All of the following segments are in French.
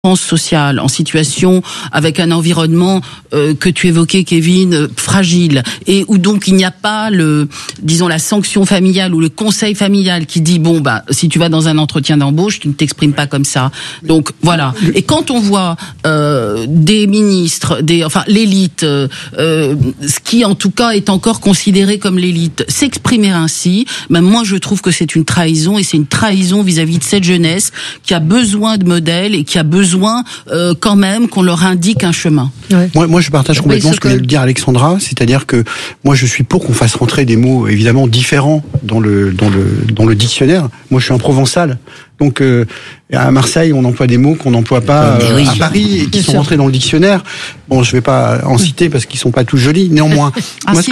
sociale, en situation avec un environnement que tu évoquais, Kevin, fragile, et où donc il n'y a pas la sanction familiale ou le conseil familial qui dit si tu vas dans un entretien d'embauche, tu ne t'exprimes pas comme ça. Donc voilà. Et quand on voit des ministres, l'élite, ce qui en tout cas est encore considéré comme l'élite, s'exprimer ainsi, moi je trouve que c'est une trahison, et c'est une trahison vis-à-vis de cette jeunesse qui a besoin de modèles et qui a besoin quand même qu'on leur indique un chemin. Ouais. Moi, je partage complètement ce que vient de dire Alexandra, c'est-à-dire que moi, je suis pour qu'on fasse rentrer des mots évidemment différents dans le dictionnaire. Moi, je suis un provençal, donc à Marseille, on emploie des mots qu'on n'emploie pas à Paris et qui sont rentrés dans le dictionnaire. Bon, je vais pas en citer parce qu'ils sont pas tous jolis. Néanmoins, mais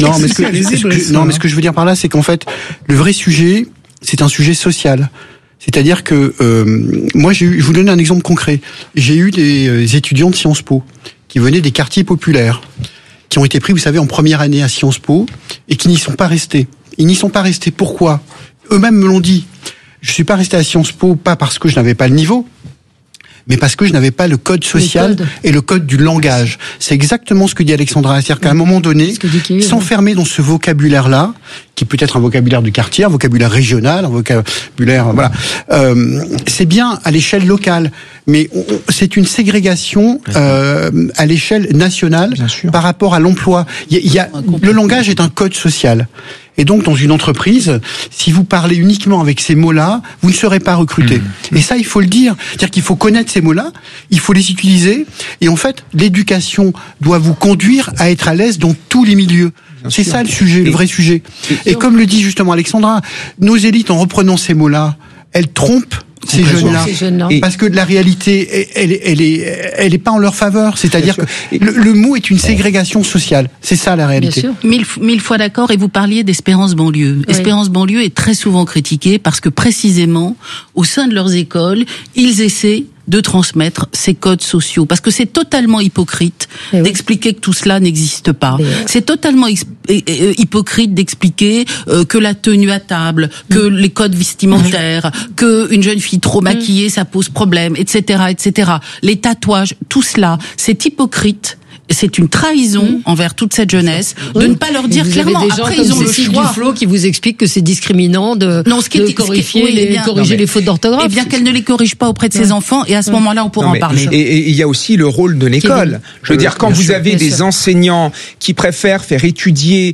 ce que je veux dire par là, c'est qu'en fait, le vrai sujet, c'est un sujet social. C'est-à-dire que moi, je vous donne un exemple concret. J'ai eu des étudiants de Sciences Po qui venaient des quartiers populaires, qui ont été pris, vous savez, en première année à Sciences Po et qui n'y sont pas restés. Ils n'y sont pas restés. Pourquoi ? Eux-mêmes me l'ont dit. Je suis pas resté à Sciences Po pas parce que je n'avais pas le niveau, mais parce que je n'avais pas le code social et le code du langage. C'est exactement ce que dit Alexandra. C'est-à-dire qu'à un moment donné, s'enfermer dans ce vocabulaire-là, qui peut être un vocabulaire du quartier, un vocabulaire régional, un vocabulaire, c'est bien à l'échelle locale, mais c'est une ségrégation à l'échelle nationale par rapport à l'emploi. Le langage est un code social. Et donc, dans une entreprise, si vous parlez uniquement avec ces mots-là, vous ne serez pas recruté. Et ça, il faut le dire. C'est-à-dire qu'il faut connaître ces mots-là, il faut les utiliser. Et en fait, l'éducation doit vous conduire à être à l'aise dans tous les milieux. C'est ça le sujet, le vrai sujet. Et comme le dit justement Alexandra, nos élites, en reprenant ces mots-là, elles trompent ces jeunes-là. Parce que la réalité, elle est pas en leur faveur. C'est-à-dire que le mot est une ségrégation sociale. C'est ça la réalité. Mille fois d'accord. Et vous parliez d'Espérance banlieue. Espérance banlieue est très souvent critiquée parce que précisément, au sein de leurs écoles, ils essaient de transmettre ces codes sociaux. Parce que c'est totalement hypocrite d'expliquer que tout cela n'existe pas. C'est totalement hypocrite d'expliquer que la tenue à table, que les codes vestimentaires, que une jeune fille trop maquillée, ça pose problème, etc., etc. Les tatouages, tout cela, c'est hypocrite. C'est une trahison envers toute cette jeunesse de ne pas leur dire clairement. Après, ils ont le choix. Duflo qui vous explique que c'est discriminant de corriger les fautes d'orthographe. Eh bien, qu'elle ne les corrige pas auprès de ses enfants, et à ce moment-là, on pourra en parler. Et il y a aussi le rôle de l'école. Je veux dire, quand vous avez des enseignants qui préfèrent faire étudier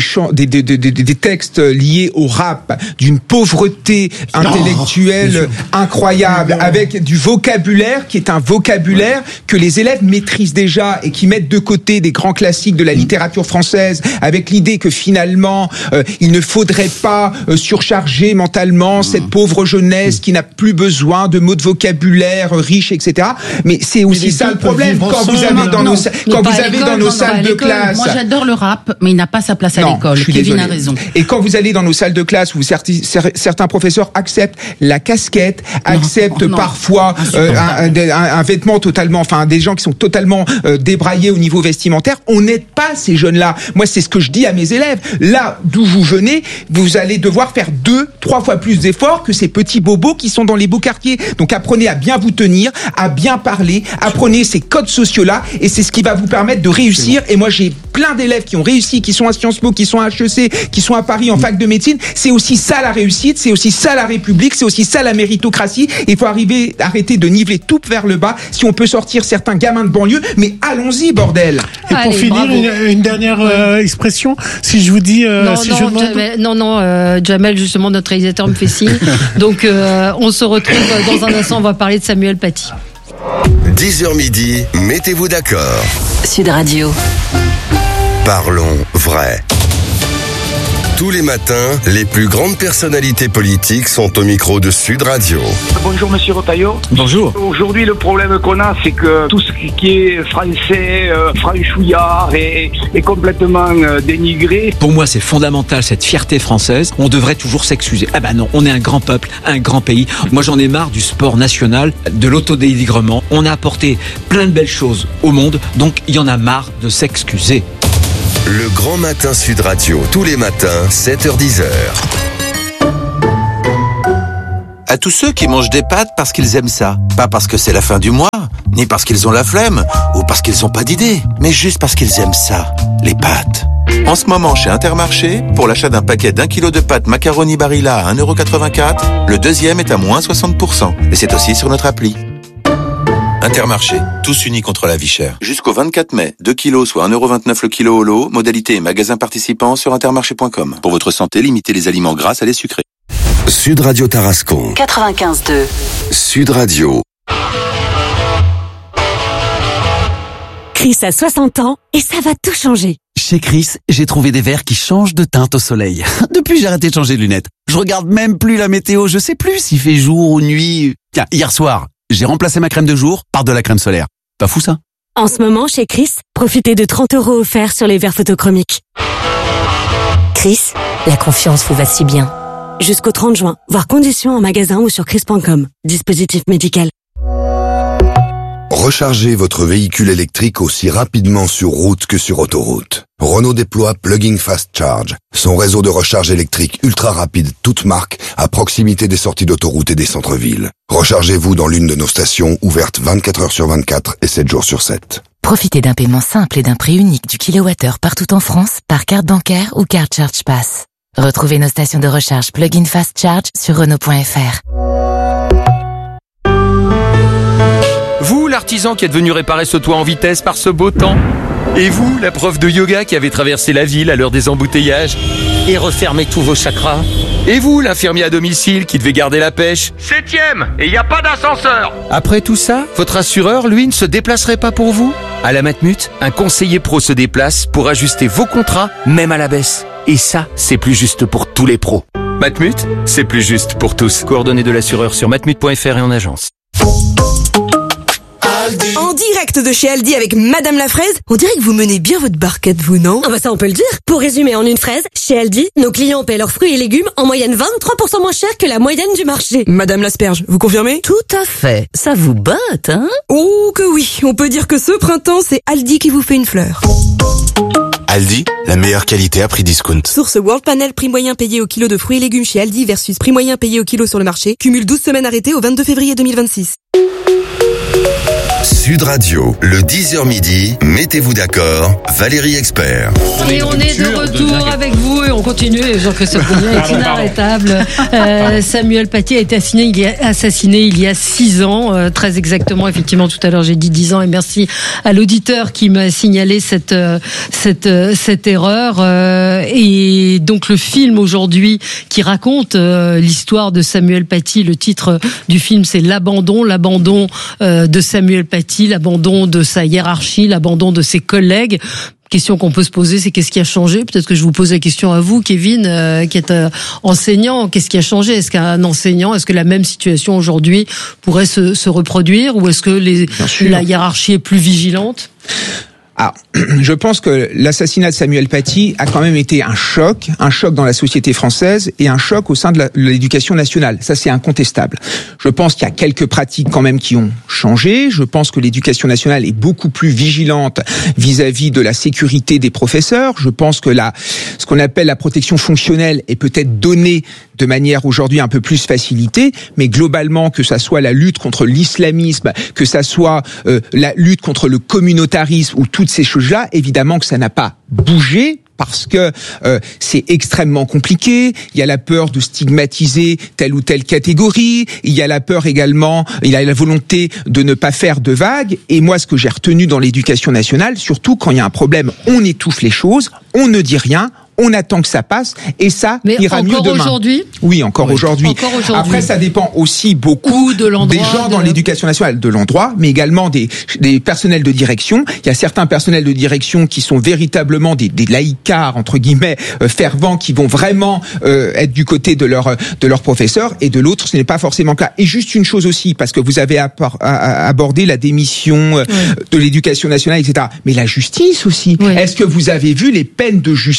des textes liés au rap, d'une pauvreté intellectuelle incroyable, avec du vocabulaire qui est un vocabulaire que les élèves maîtrisent déjà et qui mettent de côté des grands classiques de la littérature française, avec l'idée que finalement il ne faudrait pas surcharger mentalement cette pauvre jeunesse qui n'a plus besoin de mots de vocabulaire riches, etc. Mais c'est aussi ça le problème quand vous avez dans nos salles de classe. Moi j'adore le rap, mais il n'a pas sa place à l'école. Kevin a raison. Et quand vous allez dans nos salles de classe où certains professeurs acceptent la casquette, acceptent parfois un vêtement totalement, des gens qui sont totalement débraillés au niveau vestimentaire, on n'aide pas ces jeunes-là. Moi, c'est ce que je dis à mes élèves. Là d'où vous venez, vous allez devoir faire 2-3 fois plus d'efforts que ces petits bobos qui sont dans les beaux quartiers. Donc apprenez à bien vous tenir, à bien parler, apprenez ces codes sociaux-là, et c'est ce qui va vous permettre de réussir. Et moi, j'ai plein d'élèves qui ont réussi, qui sont à Sciences Po, qui sont à HEC, qui sont à Paris en fac de médecine. C'est aussi ça la réussite, c'est aussi ça la République, c'est aussi ça la méritocratie. Il faut arrêter de niveler tout vers le bas. Si on peut sortir certains gamins de banlieue, mais allons-y, bordel. Et pour finir, une dernière expression, si je vous dis... Jamel, justement, notre réalisateur me fait signe. Donc, on se retrouve dans un instant, on va parler de Samuel Paty. 10h midi, mettez-vous d'accord. Sud Radio. Parlons vrai. Tous les matins, les plus grandes personnalités politiques sont au micro de Sud Radio. Bonjour Monsieur Retailleau. Bonjour. Aujourd'hui, le problème qu'on a, c'est que tout ce qui est français, franchouillard est complètement dénigré. Pour moi, c'est fondamental, cette fierté française. On devrait toujours s'excuser. Ah ben non, on est un grand peuple, un grand pays. Moi, j'en ai marre du sport national, de l'autodénigrement. On a apporté plein de belles choses au monde, donc il y en a marre de s'excuser. Le Grand Matin Sud Radio, tous les matins, 7h-10h. à tous ceux qui mangent des pâtes parce qu'ils aiment ça. Pas parce que c'est la fin du mois, ni parce qu'ils ont la flemme, ou parce qu'ils n'ont pas d'idée, mais juste parce qu'ils aiment ça, les pâtes. En ce moment, chez Intermarché, pour l'achat d'un paquet d'1 kilo de pâtes macaroni Barilla à 1,84 €, le deuxième est à moins 60%. Et c'est aussi sur notre appli. Intermarché, tous unis contre la vie chère. Jusqu'au 24 mai, 2 kilos, soit 1,29 € le kilo au lot. Modalité et magasin participants sur intermarché.com. Pour votre santé, limitez les aliments gras à les sucrés. Sud Radio Tarascon. 95.2. Sud Radio. Chris a 60 ans et ça va tout changer. Chez Chris, j'ai trouvé des verres qui changent de teinte au soleil. Depuis, j'ai arrêté de changer de lunettes. Je regarde même plus la météo, je sais plus s'il fait jour ou nuit. Tiens, hier soir, j'ai remplacé ma crème de jour par de la crème solaire. Pas fou ça? En ce moment, chez Chris, profitez de 30 € offerts sur les verres photochromiques. Chris, la confiance vous va si bien. Jusqu'au 30 juin, voir conditions en magasin ou sur chris.com. Dispositif médical. Rechargez votre véhicule électrique aussi rapidement sur route que sur autoroute. Renault déploie Plug-in Fast Charge, son réseau de recharge électrique ultra rapide toute marque à proximité des sorties d'autoroute et des centres-villes. Rechargez-vous dans l'une de nos stations ouvertes 24 heures sur 24 et 7 jours sur 7. Profitez d'un paiement simple et d'un prix unique du kilowattheure partout en France par carte bancaire ou carte Charge Pass. Retrouvez nos stations de recharge Plug-in Fast Charge sur Renault.fr. Vous, l'artisan qui êtes venu réparer ce toit en vitesse par ce beau temps. Et vous, la prof de yoga qui avait traversé la ville à l'heure des embouteillages et refermé tous vos chakras. Et vous, l'infirmier à domicile qui devait garder la pêche. 7e, et il n'y a pas d'ascenseur. Après tout ça, votre assureur, lui, ne se déplacerait pas pour vous? À la Matmut, un conseiller pro se déplace pour ajuster vos contrats, même à la baisse. Et ça, c'est plus juste pour tous les pros. Matmut, c'est plus juste pour tous. Coordonnées de l'assureur sur matmut.fr et en agence. En direct de chez Aldi avec Madame la Fraise, on dirait que vous menez bien votre barquette, vous, non? Ah bah ça on peut le dire. Pour résumer en une phrase, chez Aldi, nos clients paient leurs fruits et légumes en moyenne 23% moins cher que la moyenne du marché. Madame l'asperge, vous confirmez? Tout à fait. Ça vous botte, hein? Oh que oui, on peut dire que ce printemps, c'est Aldi qui vous fait une fleur. Aldi, la meilleure qualité à prix discount. Source World Panel, prix moyen payé au kilo de fruits et légumes chez Aldi versus prix moyen payé au kilo sur le marché. Cumule 12 semaines arrêtées au 22 février 2026. Sud Radio, le 10h midi, mettez-vous d'accord, Valérie Expert. Et on est de retour avec vous et on continue. Jean-Christophe Beaubien est inarrêtable. Samuel Paty a été assassiné il y a 6 ans, très exactement. Effectivement, tout à l'heure j'ai dit 10 ans et merci à l'auditeur qui m'a signalé cette erreur. Et donc le film aujourd'hui qui raconte l'histoire de Samuel Paty, le titre du film c'est l'abandon de Samuel Paty, l'abandon de sa hiérarchie, l'abandon de ses collègues. Question qu'on peut se poser, c'est qu'est-ce qui a changé? Peut-être que je vous pose la question à vous, Kevin, qui est enseignant. Qu'est-ce qui a changé? Est-ce qu'un enseignant, est-ce que la même situation aujourd'hui pourrait se reproduire, ou est-ce que la hiérarchie est plus vigilante? Ah, je pense que l'assassinat de Samuel Paty a quand même été un choc dans la société française et un choc au sein de l'éducation nationale. Ça, c'est incontestable. Je pense qu'il y a quelques pratiques quand même qui ont changé. Je pense que l'éducation nationale est beaucoup plus vigilante vis-à-vis de la sécurité des professeurs. Je pense que ce qu'on appelle la protection fonctionnelle est peut-être donnée de manière aujourd'hui un peu plus facilitée, mais globalement, que ça soit la lutte contre l'islamisme, que ça soit la lutte contre le communautarisme ou toutes ces choses-là, évidemment que ça n'a pas bougé. Parce que c'est extrêmement compliqué, il y a la peur de stigmatiser telle ou telle catégorie, il y a la peur également, il y a la volonté de ne pas faire de vagues, et moi ce que j'ai retenu dans l'éducation nationale, surtout quand il y a un problème, on étouffe les choses, on ne dit rien, on attend que ça passe, et ça ira mieux demain. Aujourd'hui ? Oui, encore aujourd'hui. Après, ça dépend aussi beaucoup des gens dans l'éducation nationale, de l'endroit, mais également des personnels de direction. Il y a certains personnels de direction qui sont véritablement des laïcards, entre guillemets, fervents, qui vont vraiment être du côté de leur professeur, et de l'autre, ce n'est pas forcément le cas. Et juste une chose aussi, parce que vous avez abordé la démission de l'éducation nationale, etc. Mais la justice aussi. Oui. Est-ce que vous avez vu les peines de justice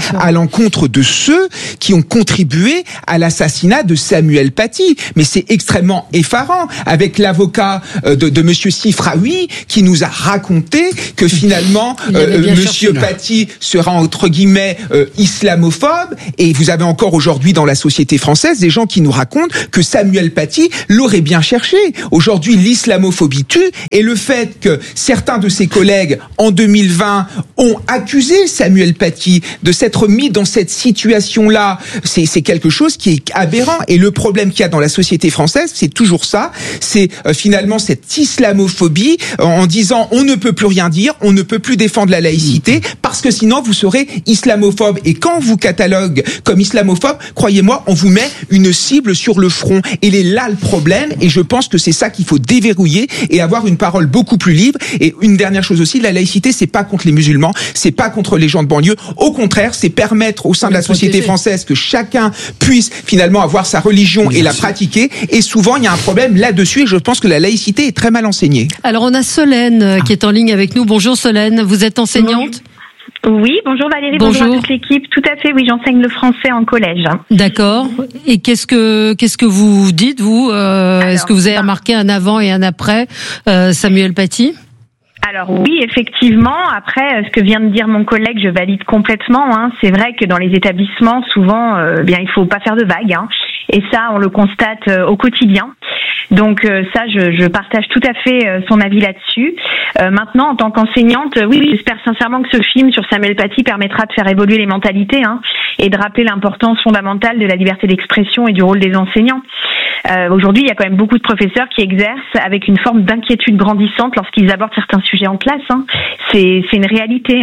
à l'encontre de ceux qui ont contribué à l'assassinat de Samuel Paty. Mais c'est extrêmement effarant, avec l'avocat de Monsieur Sifraoui qui nous a raconté que finalement Monsieur Paty sera entre guillemets islamophobe, et vous avez encore aujourd'hui dans la société française des gens qui nous racontent que Samuel Paty l'aurait bien cherché. Aujourd'hui, l'islamophobie tue, et le fait que certains de ses collègues en 2020 ont accusé Samuel Paty de s'être mis dans cette situation-là, c'est quelque chose qui est aberrant. Et le problème qu'il y a dans la société française, c'est toujours ça, c'est finalement cette islamophobie en disant on ne peut plus rien dire, on ne peut plus défendre la laïcité parce que sinon vous serez islamophobe. Et quand on vous catalogue comme islamophobe, croyez-moi, on vous met une cible sur le front. Et il est là le problème, et je pense que c'est ça qu'il faut déverrouiller et avoir une parole beaucoup plus libre. Et une dernière chose aussi, la laïcité, c'est pas contre les musulmans, c'est pas contre les gens de banlieue. Au contraire, c'est permettre au sein de la société française que chacun puisse finalement avoir sa religion et la pratiquer. Et souvent, il y a un problème là-dessus, et je pense que la laïcité est très mal enseignée. Alors, on a Solène qui est en ligne avec nous. Bonjour Solène, vous êtes enseignante ? Oui, bonjour Valérie, bonjour à toute l'équipe. Tout à fait, oui, j'enseigne le français en collège. D'accord. Et qu'est-ce que vous dites, vous est-ce que vous avez remarqué un avant et un après Samuel Paty ? Alors oui, effectivement. Après, ce que vient de dire mon collègue, je valide complètement. C'est vrai que dans les établissements, souvent, il faut pas faire de vagues. Et ça, on le constate au quotidien. Donc ça, je partage tout à fait son avis là-dessus. Maintenant, en tant qu'enseignante, oui, j'espère sincèrement que ce film sur Samuel Paty permettra de faire évoluer les mentalités et de rappeler l'importance fondamentale de la liberté d'expression et du rôle des enseignants. Aujourd'hui, il y a quand même beaucoup de professeurs qui exercent avec une forme d'inquiétude grandissante lorsqu'ils abordent certains sujets en classe. C'est une réalité.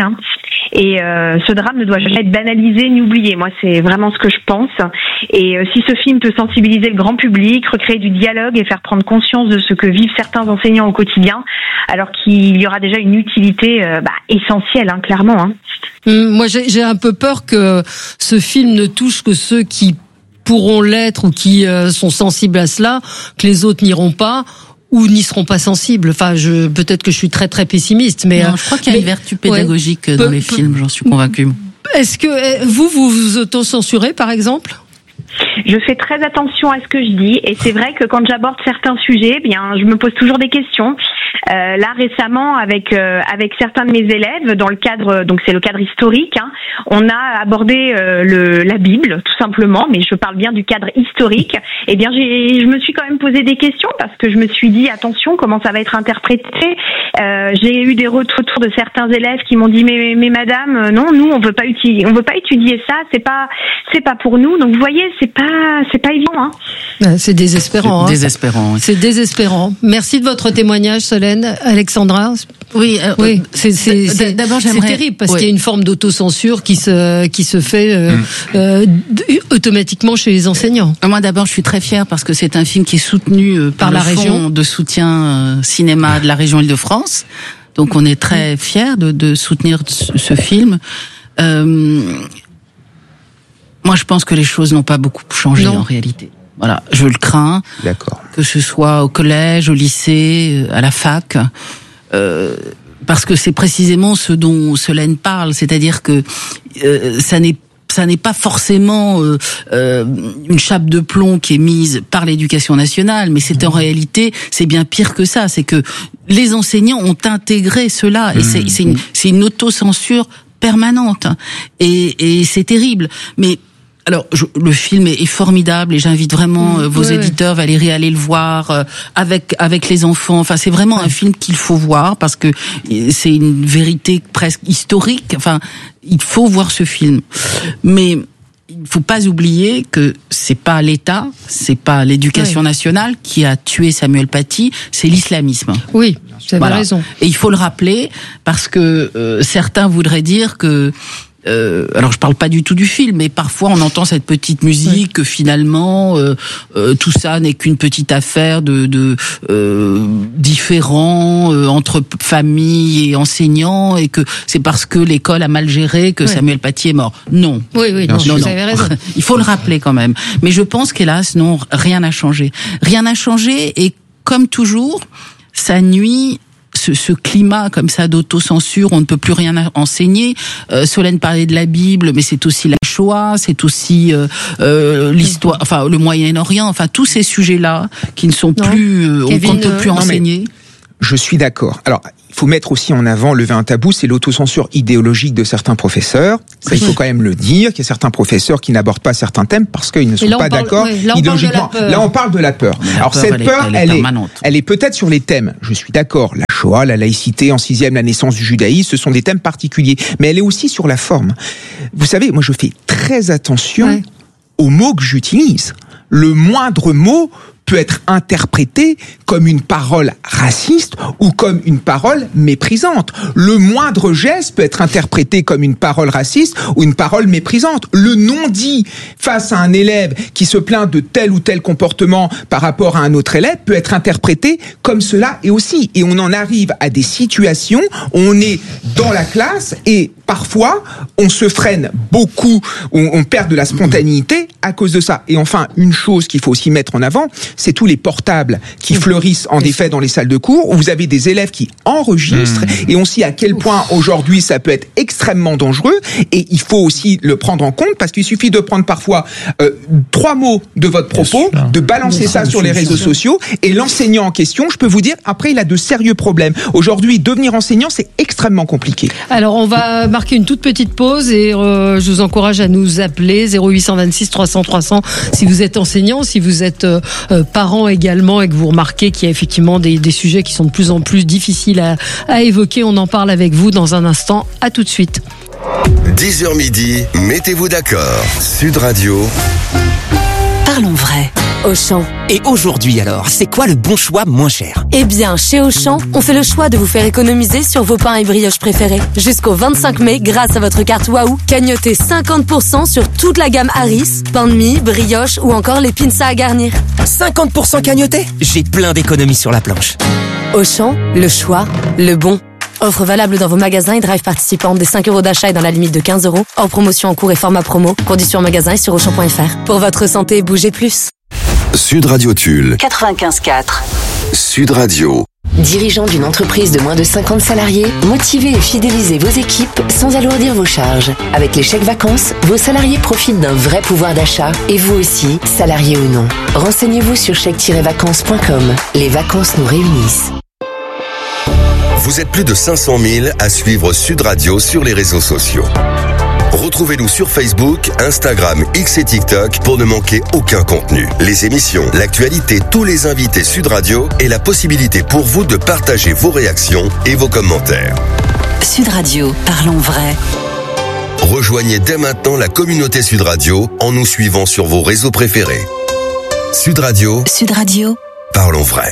Et ce drame ne doit jamais être banalisé ni oublié. Moi, c'est vraiment ce que je pense. Et si ce film peut sensibiliser le grand public, recréer du dialogue et faire prendre conscience de ce que vivent certains enseignants au quotidien, alors qu'il y aura déjà une utilité essentielle, clairement. Moi, j'ai un peu peur que ce film ne touche que ceux qui pourront l'être ou qui sont sensibles à cela, que les autres n'iront pas ou n'y seront pas sensibles. Enfin, peut-être que je suis très très pessimiste, mais non, je crois qu'il y a une vertu pédagogique dans les films, j'en suis convaincue. Est-ce que vous autocensurez, par exemple ? Je fais très attention à ce que je dis, et c'est vrai que quand j'aborde certains sujets, je me pose toujours des questions. Là récemment, avec certains de mes élèves, dans le cadre, donc c'est le cadre historique, on a abordé la Bible tout simplement, mais je parle bien du cadre historique. Je me suis quand même posé des questions parce que je me suis dit attention, comment ça va être interprété. J'ai eu des retours de certains élèves qui m'ont dit mais madame, non, nous on veut pas étudier ça, c'est pas pour nous. Donc vous voyez, c'est pas évident. C'est désespérant. C'est désespérant. Merci de votre témoignage, Solène. Alexandra. Oui. D'abord, c'est terrible parce qu'il y a une forme d'autocensure qui se fait automatiquement chez les enseignants. Moi, d'abord, je suis très fière parce que c'est un film qui est soutenu par la région de soutien cinéma de la région Île-de-France. Donc, on est très fiers de soutenir ce film. Moi, je pense que les choses n'ont pas beaucoup changé en réalité. Voilà, je le crains. D'accord. Que ce soit au collège, au lycée, à la fac, parce que c'est précisément ce dont Solène parle, c'est-à-dire que ça n'est pas forcément une chape de plomb qui est mise par l'éducation nationale, mais c'est en réalité, c'est bien pire que ça. C'est que les enseignants ont intégré cela, et c'est une autocensure permanente, et c'est terrible. Mais alors, le film est formidable et j'invite vraiment vos éditeurs, Valérie, à aller le voir avec les enfants. Enfin, c'est vraiment un film qu'il faut voir parce que c'est une vérité presque historique. Enfin, il faut voir ce film. Mais il ne faut pas oublier que c'est pas l'État, c'est pas l'éducation nationale qui a tué Samuel Paty, c'est l'islamisme. Oui, vous avez raison. Et il faut le rappeler parce que certains voudraient dire que alors je parle pas du tout du film, mais parfois on entend cette petite musique que finalement tout ça n'est qu'une petite affaire de différends entre famille et enseignants, et que c'est parce que l'école a mal géré que Samuel Paty est mort. Non. Oui, non, vous avez raison. Il faut le rappeler quand même. Mais je pense qu'hélas, non, rien n'a changé. Rien n'a changé, et comme toujours, ça nuit ce climat comme ça d'autocensure, on ne peut plus rien enseigner. Solène parlait de la Bible, mais c'est aussi la Shoah, c'est aussi l'histoire, enfin le Moyen-Orient, enfin tous ces sujets-là qui ne sont plus, qu'on ne peut plus enseigner. Je suis d'accord. Alors, il faut mettre aussi en avant, lever un tabou, c'est l'autocensure idéologique de certains professeurs. Ça, il faut quand même le dire, qu'il y a certains professeurs qui n'abordent pas certains thèmes parce qu'ils ne sont pas d'accord idéologiquement. Là, on parle de la peur. Alors, cette peur, elle est peut-être sur les thèmes. Je suis d'accord. La Shoah, la laïcité, en 6e, la naissance du judaïsme, ce sont des thèmes particuliers. Mais elle est aussi sur la forme. Vous savez, moi, je fais très attention aux mots que j'utilise. Le moindre mot peut être interprété comme une parole raciste ou comme une parole méprisante. Le moindre geste peut être interprété comme une parole raciste ou une parole méprisante. Le non-dit face à un élève qui se plaint de tel ou tel comportement par rapport à un autre élève peut être interprété comme cela et aussi. Et on en arrive à des situations où on est dans la classe et parfois on se freine beaucoup, on perd de la spontanéité à cause de ça. Et enfin, une chose qu'il faut aussi mettre en avant, c'est tous les portables qui fleurissent en effet dans les salles de cours, où vous avez des élèves qui enregistrent, et on sait à quel point aujourd'hui ça peut être extrêmement dangereux, et il faut aussi le prendre en compte, parce qu'il suffit de prendre parfois 3 mots de votre propos, de balancer ça sur les réseaux sociaux, et l'enseignant en question, je peux vous dire, après il a de sérieux problèmes. Aujourd'hui, devenir enseignant, c'est extrêmement compliqué. Alors on va marquer une toute petite pause, et je vous encourage à nous appeler 0826 300 300 si vous êtes enseignant, si vous êtes parents également et que vous remarquez qu'il y a effectivement des sujets qui sont de plus en plus difficiles à évoquer. On en parle avec vous dans un instant. À tout de suite. 10h midi, mettez-vous d'accord. Sud Radio. Parlons vrai. Auchan. Et aujourd'hui alors, c'est quoi le bon choix moins cher? Eh bien, chez Auchan, on fait le choix de vous faire économiser sur vos pains et brioches préférés. Jusqu'au 25 mai, grâce à votre carte Waouh, cagnotez 50% sur toute la gamme Harris, pain de mie, brioche ou encore les pinces à garnir. 50% cagnoté? J'ai plein d'économies sur la planche. Auchan, le choix, le bon. Offre valable dans vos magasins et drive participants des 5 € d'achat et dans la limite de 15 €. Hors promotion en cours et format promo. Conditions en magasin et sur Auchan.fr. Pour votre santé, bougez plus. Sud Radio Tulle. 95.4. Sud Radio. Dirigeant d'une entreprise de moins de 50 salariés, motivez et fidélisez vos équipes sans alourdir vos charges. Avec les chèques vacances, vos salariés profitent d'un vrai pouvoir d'achat et vous aussi, salariés ou non. Renseignez-vous sur chèque-vacances.com. Les vacances nous réunissent. Vous êtes plus de 500 000 à suivre Sud Radio sur les réseaux sociaux. Retrouvez-nous sur Facebook, Instagram, X et TikTok pour ne manquer aucun contenu. Les émissions, l'actualité, tous les invités Sud Radio et la possibilité pour vous de partager vos réactions et vos commentaires. Sud Radio, parlons vrai. Rejoignez dès maintenant la communauté Sud Radio en nous suivant sur vos réseaux préférés. Sud Radio. Sud Radio. Parlons vrai.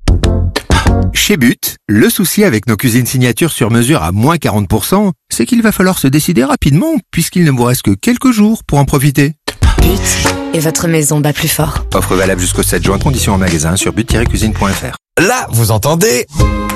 Chez But, le souci avec nos cuisines signatures sur mesure à moins 40%, c'est qu'il va falloir se décider rapidement puisqu'il ne vous reste que quelques jours pour en profiter. But et votre maison bat plus fort. Offre valable jusqu'au 7 juin, conditions en magasin sur but-cuisine.fr. Là, vous entendez ?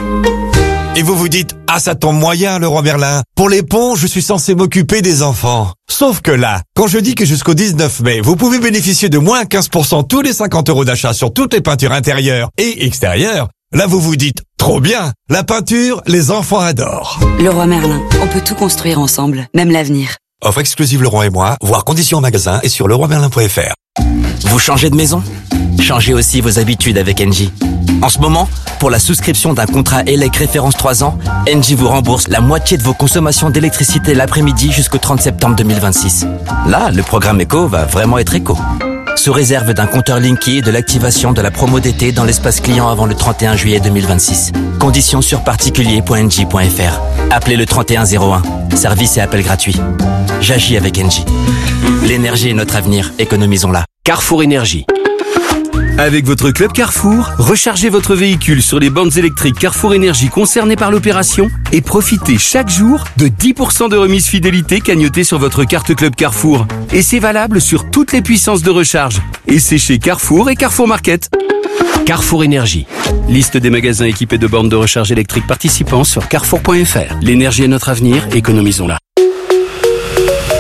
Et vous vous dites, ah ça tombe moyen Leroy Merlin. Pour les ponts, je suis censé m'occuper des enfants. Sauf que là, quand je dis que jusqu'au 19 mai, vous pouvez bénéficier de moins 15% tous les 50 € d'achat sur toutes les peintures intérieures et extérieures, là vous vous dites, trop bien, la peinture, les enfants adorent. Leroy Merlin, on peut tout construire ensemble, même l'avenir. Offre exclusive Leroy et moi, voir conditions en magasin et sur leroymerlin.fr. Vous changez de maison? Changez aussi vos habitudes avec Engie. En ce moment, pour la souscription d'un contrat ELEC référence 3 ans, Engie vous rembourse la moitié de vos consommations d'électricité l'après-midi jusqu'au 30 septembre 2026. Là, le programme éco va vraiment être éco. Sous réserve d'un compteur Linky et de l'activation de la promo d'été dans l'espace client avant le 31 juillet 2026. Conditions sur particulier.engie.fr. Appelez le 3101. Service et appel gratuit. J'agis avec Engie. L'énergie est notre avenir, économisons-la. Carrefour Énergie. Avec votre club Carrefour, rechargez votre véhicule sur les bornes électriques Carrefour Énergie concernées par l'opération et profitez chaque jour de 10% de remise fidélité cagnotée sur votre carte club Carrefour. Et c'est valable sur toutes les puissances de recharge. Et c'est chez Carrefour et Carrefour Market. Carrefour Énergie. Liste des magasins équipés de bornes de recharge électriques participants sur carrefour.fr. L'énergie est notre avenir, économisons-la.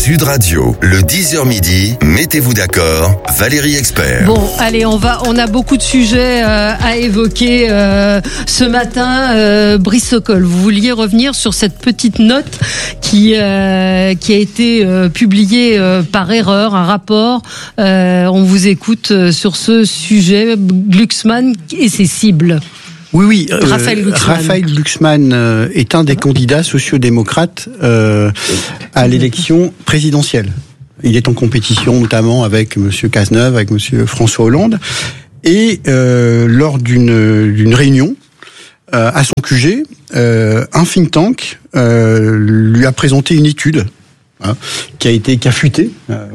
Sud Radio, le 10h midi, mettez-vous d'accord, Valérie Expert. Bon, allez, on a beaucoup de sujets à évoquer ce matin. Brice Sokol, vous vouliez revenir sur cette petite note qui a été publiée par erreur, un rapport. On vous écoute sur ce sujet, Glucksmann et ses cibles. Oui. Raphaël Glucksmann est un des candidats sociodémocrates à l'élection présidentielle. Il est en compétition notamment avec M. Cazeneuve, avec M. François Hollande. Et lors d'une réunion à son QG, un think tank lui a présenté une étude qui a fuité,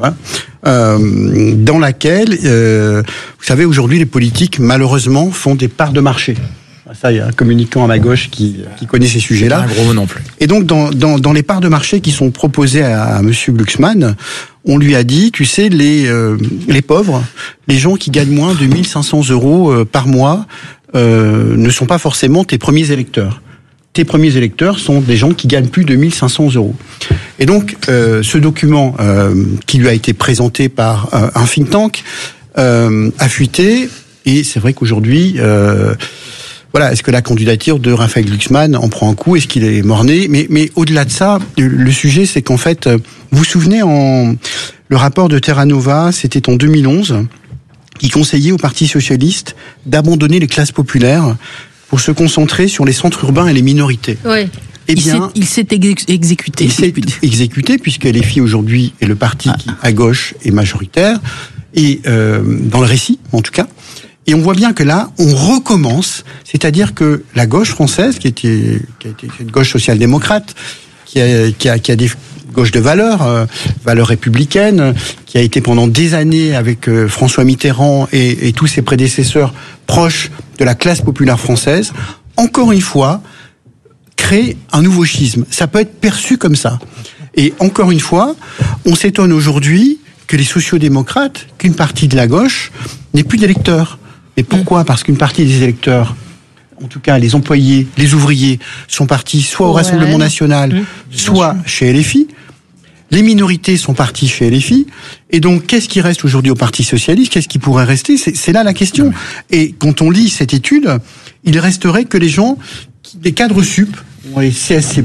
dans laquelle, vous savez, aujourd'hui les politiques malheureusement font des parts de marché. Ça, il y a un communicant à ma gauche qui connaît ces sujets-là. C'est pas un gros mot non plus. Et donc, dans les parts de marché qui sont proposées à Monsieur Glucksmann, on lui a dit, tu sais, les pauvres, les gens qui gagnent moins de 1 500 € par mois, ne sont pas forcément tes premiers électeurs. Tes premiers électeurs sont des gens qui gagnent plus de 1 500 €. Et donc, ce document qui lui a été présenté par un think tank a fuité. Et c'est vrai qu'aujourd'hui, est-ce que la candidature de Raphaël Glucksmann en prend un coup? Est-ce qu'il est mort-né? Mais au-delà de ça, le sujet, c'est qu'en fait, vous vous souvenez, le rapport de Terra Nova, c'était en 2011, qui conseillait au Parti socialiste d'abandonner les classes populaires pour se concentrer sur les centres urbains et les minorités. Oui. Eh bien, il s'est exécuté. Il s'est exécuté puisque LFI aujourd'hui est le parti qui, à gauche, est majoritaire, et dans le récit, en tout cas. Et on voit bien que là, on recommence, c'est-à-dire que la gauche française, qui a été une gauche social-démocrate, qui a des gauches de valeurs républicaines, qui a été pendant des années avec François Mitterrand et tous ses prédécesseurs proches de la classe populaire française, encore une fois, crée un nouveau schisme. Ça peut être perçu comme ça. Et encore une fois, on s'étonne aujourd'hui que les sociodémocrates, qu'une partie de la gauche, n'ait plus d'électeurs. Et pourquoi ? Parce qu'une partie des électeurs, en tout cas les employés, les ouvriers, sont partis soit au Rassemblement National, soit chez LFI. Les minorités sont parties chez LFI. Et donc, qu'est-ce qui reste aujourd'hui au Parti Socialiste ? Qu'est-ce qui pourrait rester ? C'est là la question. Et quand on lit cette étude, il resterait que les gens, des cadres sup, les CSC+,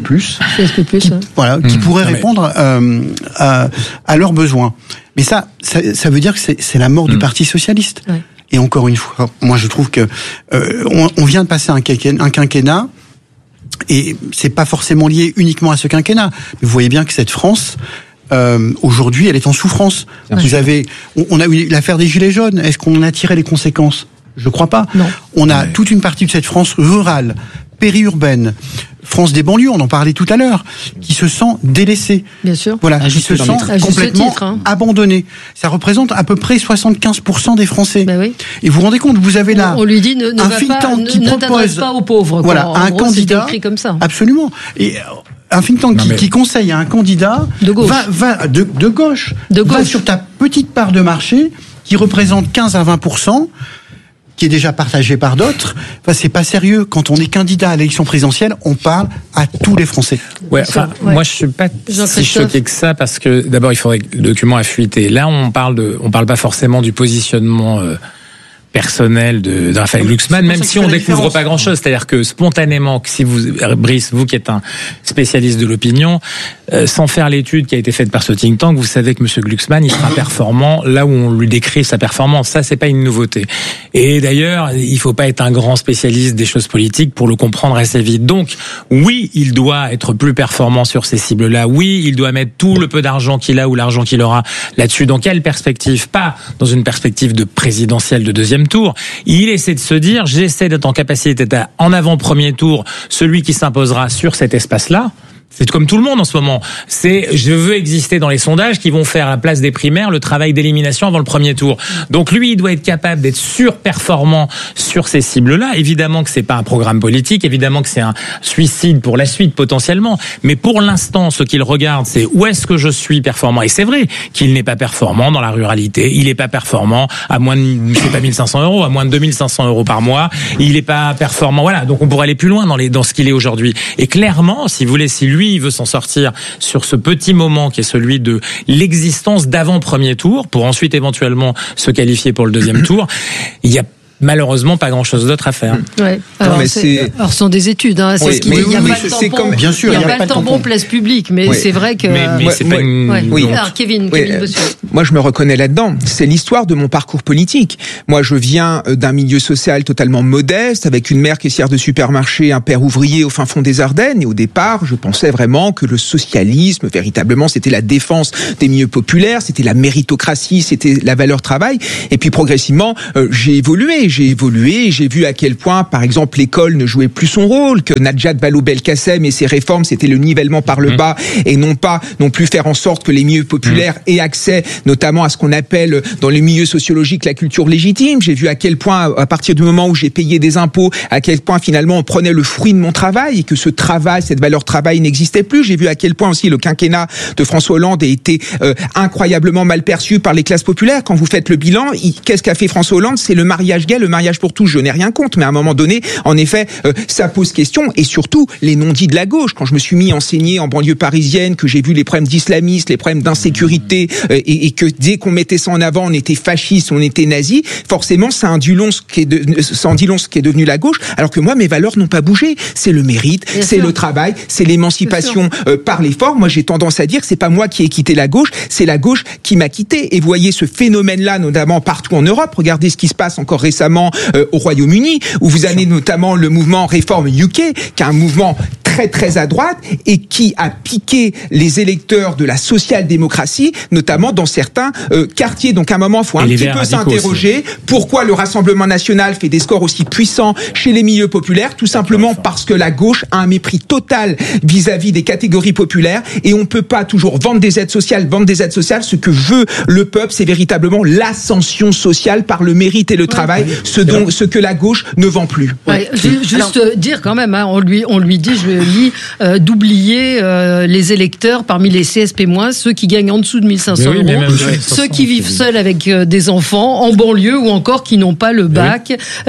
qui pourraient répondre à leurs besoins. Mais ça veut dire que c'est la mort du Parti Socialiste. Ouais. Et encore une fois, moi je trouve que on vient de passer un quinquennat, et c'est pas forcément lié uniquement à ce quinquennat. Mais vous voyez bien que cette France, aujourd'hui, elle est en souffrance. On a eu l'affaire des Gilets jaunes. Est-ce qu'on en a tiré les conséquences ? Je crois pas. Non. On a toute une partie de cette France rurale, périurbaine, France des banlieues, on en parlait tout à l'heure, qui se sent délaissée. Bien sûr. Voilà, qui se sent complètement abandonnée. Ça représente à peu près 75% des Français. Ben oui. Et vous vous rendez compte, vous avez là on lui dit ne propose pas aux pauvres. Voilà, un candidat comme ça. Absolument. Et un think tank qui conseille à un candidat de gauche, de gauche, va sur ta petite part de marché qui représente 15 à 20%. Qui est déjà partagé par d'autres. Enfin, c'est pas sérieux. Quand on est candidat à l'élection présidentielle, on parle à tous les Français. Moi, je suis pas si choqué que ça parce que d'abord, il faudrait que le document a fuité. Là, on parle pas forcément du positionnement personnel de Raphaël Glucksmann, même si on découvre pas grand-chose. C'est-à-dire que spontanément, si Brice, vous qui êtes un spécialiste de l'opinion, sans faire l'étude qui a été faite par ce think tank, vous savez que M. Glucksmann, il sera performant là où on lui décrit sa performance. Ça, c'est pas une nouveauté. Et d'ailleurs, il faut pas être un grand spécialiste des choses politiques pour le comprendre assez vite. Donc, oui, il doit être plus performant sur ces cibles-là. Oui, il doit mettre tout le peu d'argent qu'il a ou l'argent qu'il aura là-dessus. Dans quelle perspective ? Pas dans une perspective de présidentielle de deuxième tour. Il essaie de se dire, j'essaie d'être en capacité d'être en avant-premier tour, celui qui s'imposera sur cet espace-là. C'est comme tout le monde en ce moment. Je veux exister dans les sondages qui vont faire à la place des primaires le travail d'élimination avant le premier tour. Donc lui, il doit être capable d'être surperformant sur ces cibles-là. Évidemment que c'est pas un programme politique, évidemment que c'est un suicide pour la suite potentiellement. Mais pour l'instant, ce qu'il regarde, c'est où est-ce que je suis performant. Et c'est vrai qu'il n'est pas performant dans la ruralité. Il n'est pas performant à moins de, c'est pas 1 500 €, à moins de 2 500 € par mois. Il n'est pas performant. Voilà. Donc on pourrait aller plus loin dans ce qu'il est aujourd'hui. Et clairement, si vous voulez, si lui lui, il veut s'en sortir sur ce petit moment qui est celui de l'existence d'avant premier tour, pour ensuite éventuellement se qualifier pour le deuxième tour. Il y a malheureusement pas grand-chose d'autre à faire. Ouais. Alors, ce sont des études. Hein. C'est il n'y a pas de tampon. Bien sûr, il n'y a pas de tampon place publique, mais c'est vrai que. Mais c'est pas une. Oui. Alors Kevin Bossuet. Moi, je me reconnais là-dedans. C'est l'histoire de mon parcours politique. Moi, je viens d'un milieu social totalement modeste, avec une mère caissière de supermarché, un père ouvrier au fin fond des Ardennes. Et au départ, je pensais vraiment que le socialisme, véritablement, c'était la défense des milieux populaires, c'était la méritocratie, c'était la valeur travail. Et puis progressivement, j'ai évolué, j'ai vu à quel point, par exemple, l'école ne jouait plus son rôle, que Najat Vallaud-Belkacem et ses réformes, c'était le nivellement par le bas et non plus faire en sorte que les milieux populaires aient accès, notamment à ce qu'on appelle dans les milieux sociologiques la culture légitime. J'ai vu à quel point, à partir du moment où j'ai payé des impôts, à quel point finalement on prenait le fruit de mon travail et que ce travail, cette valeur travail n'existait plus. J'ai vu à quel point aussi le quinquennat de François Hollande a été incroyablement mal perçu par les classes populaires. Quand vous faites le bilan, qu'est-ce qu'a fait François Hollande? C'est le mariage gay, le mariage pour tous. Je n'ai rien contre, mais à un moment donné, en effet, ça pose question. Et surtout, les non-dits de la gauche. Quand je me suis mis à enseigner en banlieue parisienne, que j'ai vu les problèmes d'islamistes, les problèmes d'insécurité, et que dès qu'on mettait ça en avant, on était fasciste, on était nazi, forcément, ça en dit long ce qui est devenu la gauche, alors que moi, mes valeurs n'ont pas bougé. C'est le mérite, c'est le travail, c'est l'émancipation par l'effort. Moi, j'ai tendance à dire que c'est pas moi qui ai quitté la gauche, c'est la gauche qui m'a quitté. Et vous voyez ce phénomène-là, notamment partout en Europe. Regardez ce qui se passe encore récemment au Royaume-Uni, où vous avez notamment le mouvement Reform UK, qui est un mouvement très très à droite et qui a piqué les électeurs de la social-démocratie, notamment dans certains quartiers. Donc à un moment, il faut un petit peu s'interroger pourquoi le Rassemblement national fait des scores aussi puissants chez les milieux populaires, tout simplement parce que la gauche a un mépris total vis-à-vis des catégories populaires et on peut pas toujours vendre des aides sociales. Ce que veut le peuple, c'est véritablement l'ascension sociale par le mérite et le travail, ce que la gauche ne vend plus. Juste dire quand même, hein, on lui dit, je lis, d'oublier les électeurs parmi les CSP-, ceux qui gagnent en dessous de 1500 euros, ceux qui vivent seuls avec des enfants en banlieue ou encore qui n'ont pas le bac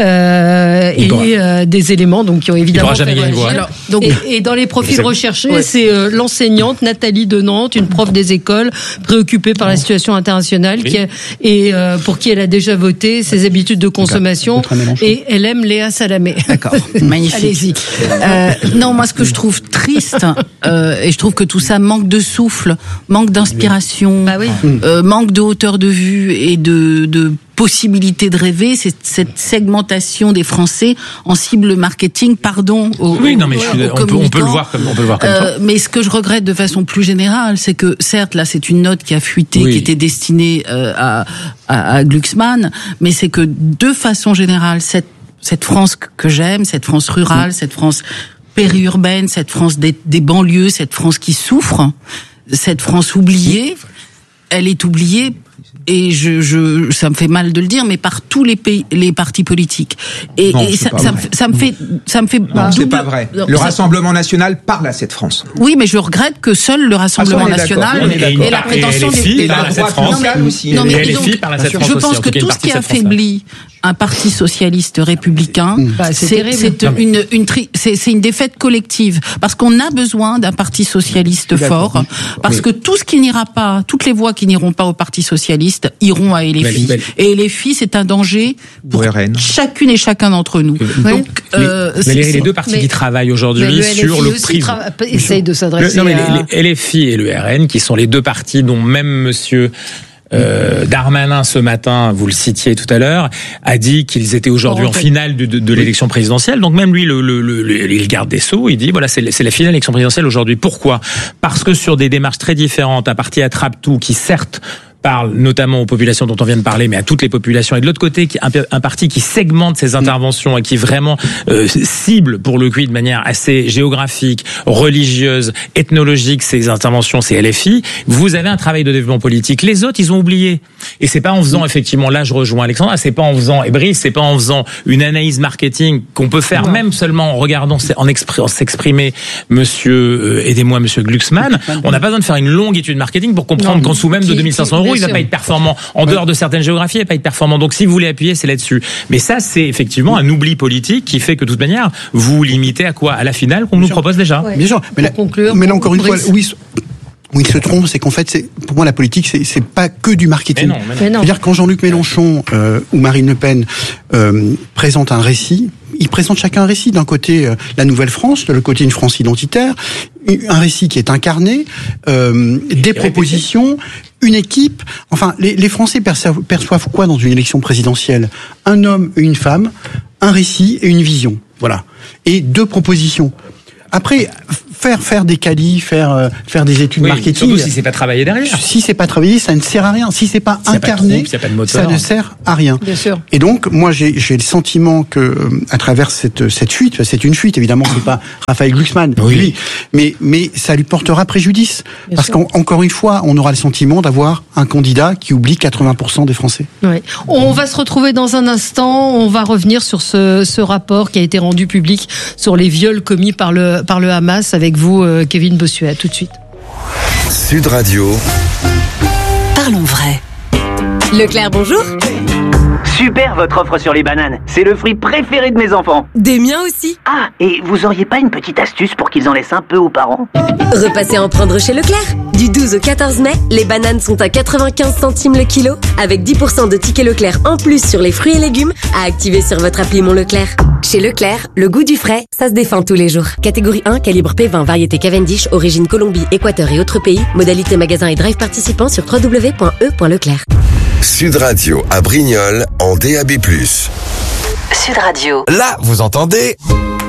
et des éléments donc qui ont évidemment fait réagir. Et dans les profils recherchés, c'est l'enseignante Nathalie de Nantes, une prof des écoles préoccupée par la situation internationale pour qui elle a déjà voté, ses habitudes de consommation et elle aime Léa Salamé. D'accord, magnifique. Allez-y. Non, moi ce que je trouve triste, et je trouve que tout ça manque de souffle, manque d'inspiration, manque de hauteur de vue et de possibilité de rêver, c'est cette segmentation des Français en cible marketing, on peut le voir comme ça. Mais ce que je regrette de façon plus générale, c'est que certes là c'est une note qui a fuité, qui était destinée à Glucksmann, mais c'est que de façon générale cette France que j'aime, cette France rurale, cette France périurbaine, cette France des banlieues, cette France qui souffre, cette France oubliée, elle est oubliée. Et ça me fait mal de le dire, mais par tous les partis politiques. Ça me fait. Non, c'est pas vrai. Le Rassemblement national parle à cette France. Oui, mais je regrette que seul le Rassemblement national et la prétention et la droite sociale aussi. Non, mais je pense que tout ce qui affaiblit un parti socialiste républicain, c'est une défaite collective, parce qu'on a besoin d'un parti socialiste fort, parce que tout ce qui n'ira pas, toutes les voix qui n'iront pas au parti socialiste iront à LFI. Et LFI, c'est un danger pour chacune et chacun d'entre nous. Donc, les deux partis qui travaillent aujourd'hui sur le prix. Essaye de s'adresser les LFI et le RN, qui sont les deux partis dont même monsieur Darmanin ce matin, vous le citiez tout à l'heure, a dit qu'ils étaient aujourd'hui en finale de l'élection présidentielle. Donc même lui, le garde des Sceaux, il dit voilà, c'est la finale de l'élection présidentielle aujourd'hui. Pourquoi ? Parce que sur des démarches très différentes, un parti attrape-tout qui certes parle notamment aux populations dont on vient de parler, mais à toutes les populations. Et de l'autre côté, un parti qui segmente ses interventions et qui vraiment cible, pour le coup, de manière assez géographique, religieuse, ethnologique, ses interventions, c'est LFI. Vous avez un travail de développement politique. Les autres, ils ont oublié. Et c'est pas en faisant, effectivement, là je rejoins Alexandra, c'est pas en faisant, et Brice, c'est pas en faisant une analyse marketing qu'on peut faire, même seulement en regardant, en s'exprimer, monsieur Glucksmann. On n'a pas besoin de faire une longue étude marketing pour comprendre qu'en dessous même de 2500 €, euro, il va pas être performant. En dehors de certaines géographies, il va pas être performant. Donc, si vous voulez appuyer, c'est là-dessus. Mais ça, c'est effectivement un oubli politique qui fait que, de toute manière, vous limitez à quoi? À la finale qu'on nous propose déjà. Ouais. Bien sûr. Mais là, encore une fois, oui. Où il se trompe, c'est qu'en fait, pour moi, la politique, c'est pas que du marketing. Mais non. C'est-à-dire, quand Jean-Luc Mélenchon ou Marine Le Pen présentent un récit, ils présentent chacun un récit. D'un côté, la Nouvelle-France, de l'autre côté, une France identitaire, un récit qui est incarné, des propositions, une équipe. Enfin, les Français perçoivent quoi dans une élection présidentielle? Un homme et une femme, un récit et une vision. Voilà. Et 2 propositions. Après, faire des qualis, faire des études marketing. Surtout si c'est pas travaillé derrière. Si c'est pas travaillé, ça ne sert à rien. Si c'est pas incarné, ça ne sert à rien. Bien sûr. Et donc, moi, j'ai le sentiment que, à travers cette fuite, c'est une fuite, évidemment, c'est pas Raphaël Glucksmann, lui, mais ça lui portera préjudice. Bien parce qu'encore une fois, on aura le sentiment d'avoir un candidat qui oublie 80% des Français. Ouais. On va se retrouver dans un instant. On va revenir sur ce rapport qui a été rendu public sur les viols commis par le Hamas avec vous, Kevin Bossuet. À tout de suite. Sud Radio. Parlons vrai. Leclerc, bonjour. Super votre offre sur les bananes. C'est le fruit préféré de mes enfants. Des miens aussi. Ah, et vous auriez pas une petite astuce pour qu'ils en laissent un peu aux parents? Repassez en prendre chez Leclerc. Du 12 au 14 mai, les bananes sont à 95 centimes le kilo, avec 10% de tickets Leclerc en plus sur les fruits et légumes à activer sur votre appli Mon Leclerc. Chez Leclerc, le goût du frais, ça se défend tous les jours. Catégorie 1, calibre P20, variété Cavendish, origine Colombie, Équateur et autres pays. Modalité magasin et drive participants sur www.e.leclerc. Sud Radio à Brignoles en DAB+. Sud Radio. Là, vous entendez?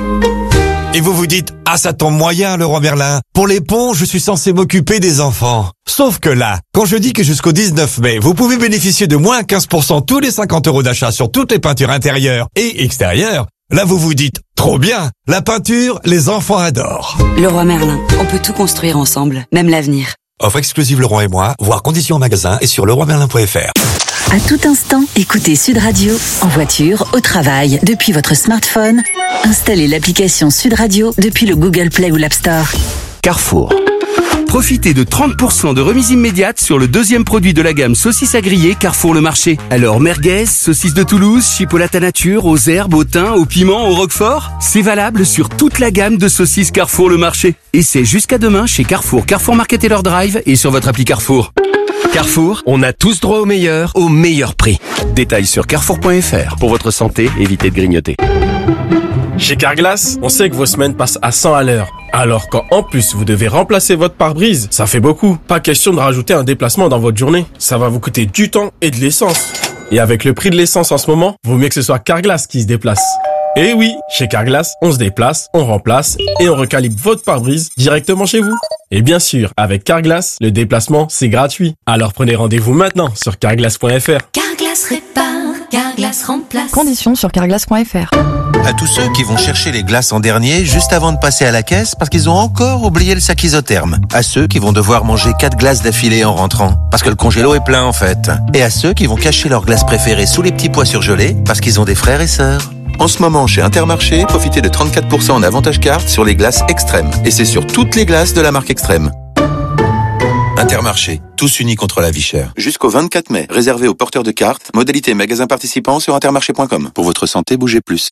Et vous vous dites, ah ça tombe moyen le roi Merlin. Pour les ponts, je suis censé m'occuper des enfants. Sauf que là, quand je dis que jusqu'au 19 mai, vous pouvez bénéficier de moins 15% tous les 50 € d'achat sur toutes les peintures intérieures et extérieures, là vous vous dites, trop bien, la peinture, les enfants adorent. Le roi Merlin, on peut tout construire ensemble, même l'avenir. Offre exclusive Leroy et moi, voir conditions en magasin et sur leroymerlin.fr. À tout instant, écoutez Sud Radio, en voiture, au travail, depuis votre smartphone. Installez l'application Sud Radio depuis le Google Play ou l'App Store. Carrefour. Profitez de 30% de remise immédiate sur le 2e produit de la gamme saucisses à griller Carrefour Le Marché. Alors merguez, saucisses de Toulouse, chipolata nature, aux herbes, au thym, au piment, au roquefort. C'est valable sur toute la gamme de saucisses Carrefour Le Marché. Et c'est jusqu'à demain chez Carrefour, Carrefour Market et leur drive et sur votre appli Carrefour. Carrefour, on a tous droit au meilleur prix. Détails sur carrefour.fr. Pour votre santé, évitez de grignoter. Chez Carglass, on sait que vos semaines passent à 100 à l'heure. Alors quand en plus vous devez remplacer votre pare-brise, ça fait beaucoup. Pas question de rajouter un déplacement dans votre journée. Ça va vous coûter du temps et de l'essence. Et avec le prix de l'essence en ce moment, vaut mieux que ce soit Carglass qui se déplace. Et oui, chez Carglass, on se déplace, on remplace et on recalibre votre pare-brise directement chez vous. Et bien sûr, avec Carglass, le déplacement, c'est gratuit. Alors prenez rendez-vous maintenant sur carglass.fr. Carglass répare, Carglass remplace. Conditions sur carglass.fr. À tous ceux qui vont chercher les glaces en dernier juste avant de passer à la caisse parce qu'ils ont encore oublié le sac isotherme. À ceux qui vont devoir manger 4 glaces d'affilée en rentrant parce que le congélo est plein en fait. Et à ceux qui vont cacher leurs glaces préférées sous les petits pois surgelés parce qu'ils ont des frères et sœurs. En ce moment, chez Intermarché, profitez de 34% en avantage carte sur les glaces Extrême. Et c'est sur toutes les glaces de la marque Extrême. Intermarché, tous unis contre la vie chère. Jusqu'au 24 mai, réservé aux porteurs de cartes, modalité magasin participant sur intermarché.com. Pour votre santé, bougez plus.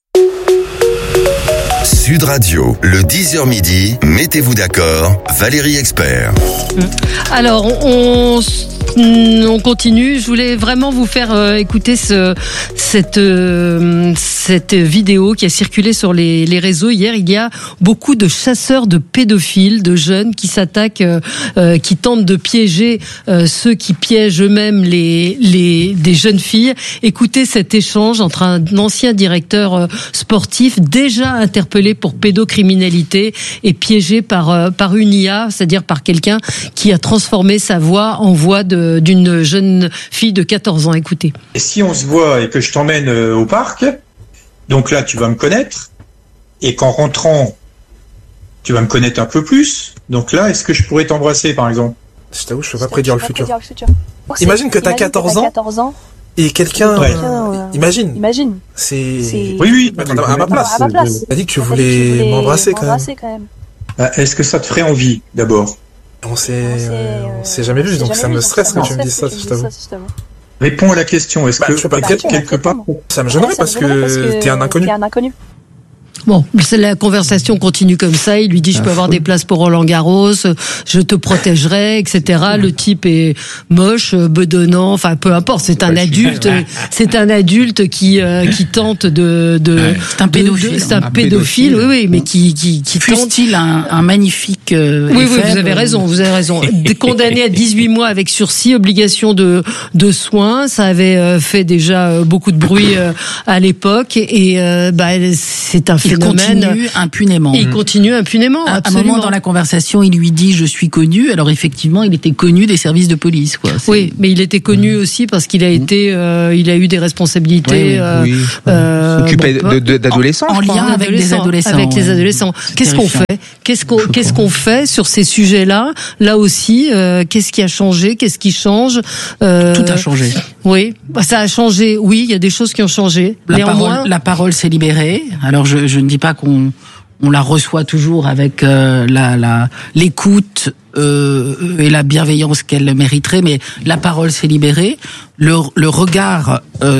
Sud Radio, le 10h midi, mettez-vous d'accord, Valérie Expert. Alors, on continue. Je voulais vraiment vous faire écouter cette vidéo qui a circulé sur les réseaux hier. Il y a beaucoup de chasseurs de pédophiles, de jeunes qui s'attaquent, qui tentent de piéger ceux qui piègent eux-mêmes des jeunes filles. Écoutez cet échange entre un ancien directeur sportif déjà interpellé pour pédocriminalité et piégé par une IA, c'est-à-dire par quelqu'un qui a transformé sa voix en voix d'une jeune fille de 14 ans. Écoutez. Et si on se voit et que je t'emmène au parc, donc là tu vas me connaître, et qu'en rentrant tu vas me connaître un peu plus, donc là est-ce que je pourrais t'embrasser par exemple? Je t'avoue, je peux pas prédire le futur. Imagine que t'as 14 ans et quelqu'un... Imagine. C'est... Oui. À ma place. T'as dit que tu voulais m'embrasser quand même. Est-ce que ça te ferait envie d'abord? On s'est jamais vu, donc ça me stresse que tu me dises ça, je t'avoue. Réponds à la question. Est-ce que quelque part ça me gênerait parce que t'es un inconnu. Bon, la conversation continue comme ça. Il lui dit, je peux avoir des places pour Roland-Garros, je te protégerai, etc. Le type est moche, bedonnant, enfin peu importe. C'est un adulte. C'est un adulte qui tente de. C'est un pédophile. C'est un pédophile, oui, mais qui tente. Fût-il un magnifique. Oui, vous avez raison. Condamné à 18 mois avec sursis, obligation de soins. Ça avait fait déjà beaucoup de bruit à l'époque, et c'est un phénomène. Il continue impunément. Il continue impunément. À un moment dans la conversation, il lui dit, je suis connu. Alors effectivement, il était connu des services de police, quoi. Oui, mais il était connu aussi parce qu'il a été, il a eu des responsabilités. S'occuper d'adolescents. En lien avec des adolescents. Avec les adolescents. Qu'est-ce qu'on fait? Qu'est-ce qu'on fait sur ces sujets-là? Là aussi, qu'est-ce qui a changé? Qu'est-ce qui change? Tout a changé. Oui, ça a changé. Oui, il y a des choses qui ont changé. La parole s'est libérée. Alors je ne dis pas qu'on la reçoit toujours avec l'écoute et la bienveillance qu'elle mériterait, mais la parole s'est libérée. Le regard,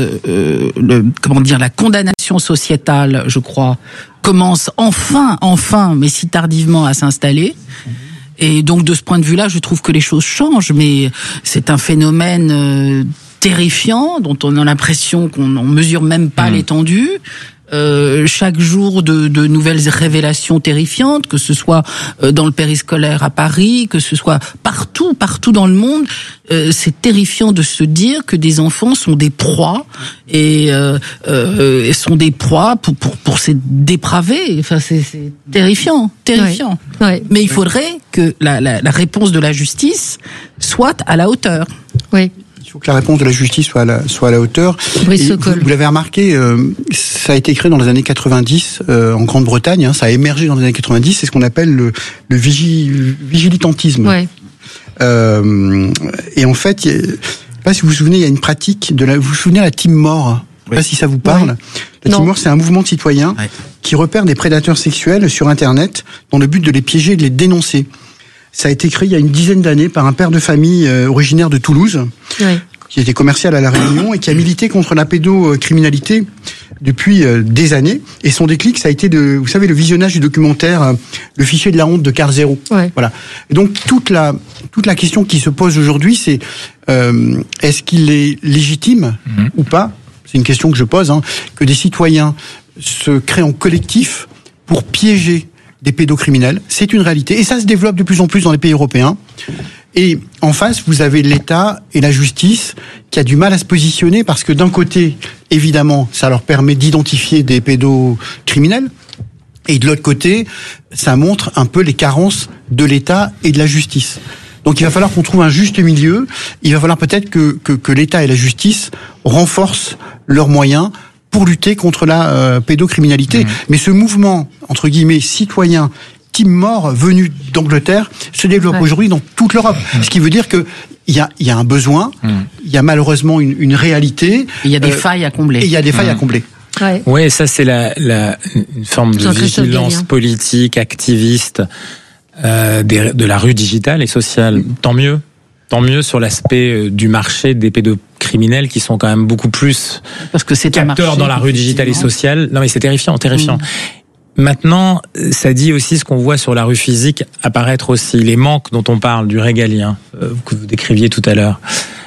la condamnation sociétale, je crois, commence enfin, mais si tardivement, à s'installer. Et donc de ce point de vue-là, je trouve que les choses changent, mais c'est un phénomène terrifiant dont on a l'impression qu'on ne mesure même pas l'étendue. Chaque jour de nouvelles révélations terrifiantes, que ce soit dans le périscolaire à Paris, que ce soit partout dans le monde. C'est terrifiant de se dire que des enfants sont des proies et sont des proies pour ces dépravés. Enfin, c'est terrifiant. Ouais. Mais il faudrait que la réponse de la justice soit à la hauteur. Oui. Il faut que la réponse de la justice soit à la hauteur. Vous l'avez remarqué, ça a été créé dans les années 90 en Grande-Bretagne. Ça a émergé dans les années 90. C'est ce qu'on appelle le vigilitantisme. Ouais. Et en fait, je ne sais pas si vous vous souvenez, il y a une pratique vous vous souvenez de la Team More. Je ne sais pas si ça vous parle. Ouais. La Team More, c'est un mouvement de citoyens qui repère des prédateurs sexuels sur Internet dans le but de les piéger et de les dénoncer. Ça a été créé il y a une dizaine d'années par un père de famille originaire de Toulouse, qui était commercial à La Réunion et qui a milité contre la pédocriminalité depuis des années. Et son déclic, ça a été vous savez, le visionnage du documentaire Le fichier de la honte de Carl Zero. Ouais. Voilà. Et donc toute la question qui se pose aujourd'hui, c'est est-ce qu'il est légitime ou pas? C'est une question que je pose, que des citoyens se créent en collectif pour piéger des pédocriminels. C'est une réalité. Et ça se développe de plus en plus dans les pays européens. Et en face, vous avez l'État et la justice qui a du mal à se positionner parce que d'un côté, évidemment, ça leur permet d'identifier des pédocriminels. Et de l'autre côté, ça montre un peu les carences de l'État et de la justice. Donc il va falloir qu'on trouve un juste milieu. Il va falloir peut-être que l'État et la justice renforcent leurs moyens pour lutter contre la pédocriminalité. Mais ce mouvement, entre guillemets, citoyen, Team More, venu d'Angleterre, se développe aujourd'hui dans toute l'Europe. Ce qui veut dire que il y a un besoin, il y a malheureusement une réalité. Il y a des failles à combler. Et il y a des failles à combler. Ouais, ça c'est une forme de vigilance politique, activiste de la rue digitale et sociale. Tant mieux sur l'aspect du marché des pédocriminels qui sont quand même beaucoup plus parce que c'est capteurs dans la rue digitale et sociale. Non mais c'est terrifiant. Maintenant, ça dit aussi ce qu'on voit sur la rue physique apparaître aussi, les manques dont on parle du régalien que vous décriviez tout à l'heure.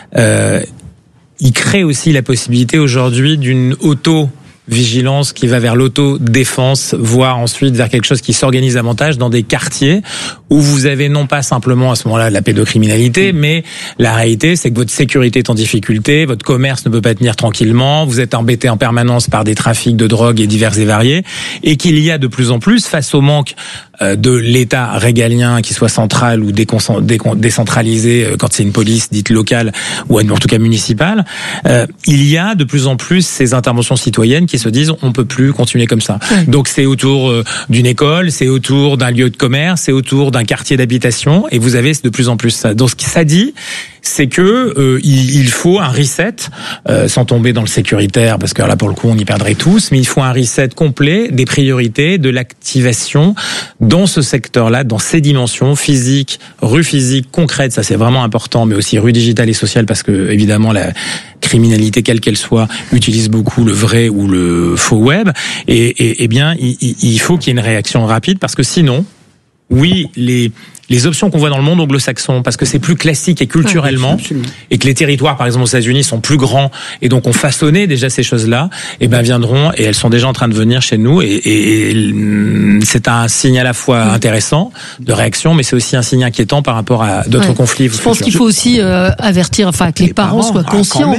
Il crée aussi la possibilité aujourd'hui d'une auto-vigilance qui va vers l'autodéfense, voire ensuite vers quelque chose qui s'organise davantage dans des quartiers où vous avez non pas simplement à ce moment-là de la pédocriminalité, mais la réalité c'est que votre sécurité est en difficulté, votre commerce ne peut pas tenir tranquillement, vous êtes embêté en permanence par des trafics de drogue et divers et variés, et qu'il y a de plus en plus, face au manque de l'État régalien, qui soit central ou décentralisé quand c'est une police dite locale ou en tout cas municipale, il y a de plus en plus ces interventions citoyennes qui se disent on peut plus continuer comme ça. Donc c'est autour d'une école, c'est autour d'un lieu de commerce, c'est autour d'un quartier d'habitation, et vous avez de plus en plus ça. Donc ce que ça dit, c'est que il faut un reset, sans tomber dans le sécuritaire, parce que là pour le coup on y perdrait tous, mais il faut un reset complet des priorités, de l'activation dans ce secteur-là, dans ces dimensions physiques, rue physique, concrète, ça c'est vraiment important, mais aussi rue digitale et sociale, parce que évidemment la criminalité, quelle qu'elle soit, utilise beaucoup le vrai ou le faux web. Et bien, il faut qu'il y ait une réaction rapide, parce que sinon, oui, les options qu'on voit dans le monde anglo-saxon, parce que c'est plus classique et culturellement, et que les territoires, par exemple aux États-Unis, sont plus grands et donc ont façonné déjà ces choses-là, et ben viendront, et elles sont déjà en train de venir chez nous, et c'est un signe à la fois intéressant de réaction, mais c'est aussi un signe inquiétant par rapport à d'autres conflits. Je pense qu'il faut aussi avertir, enfin que les parents soient conscients,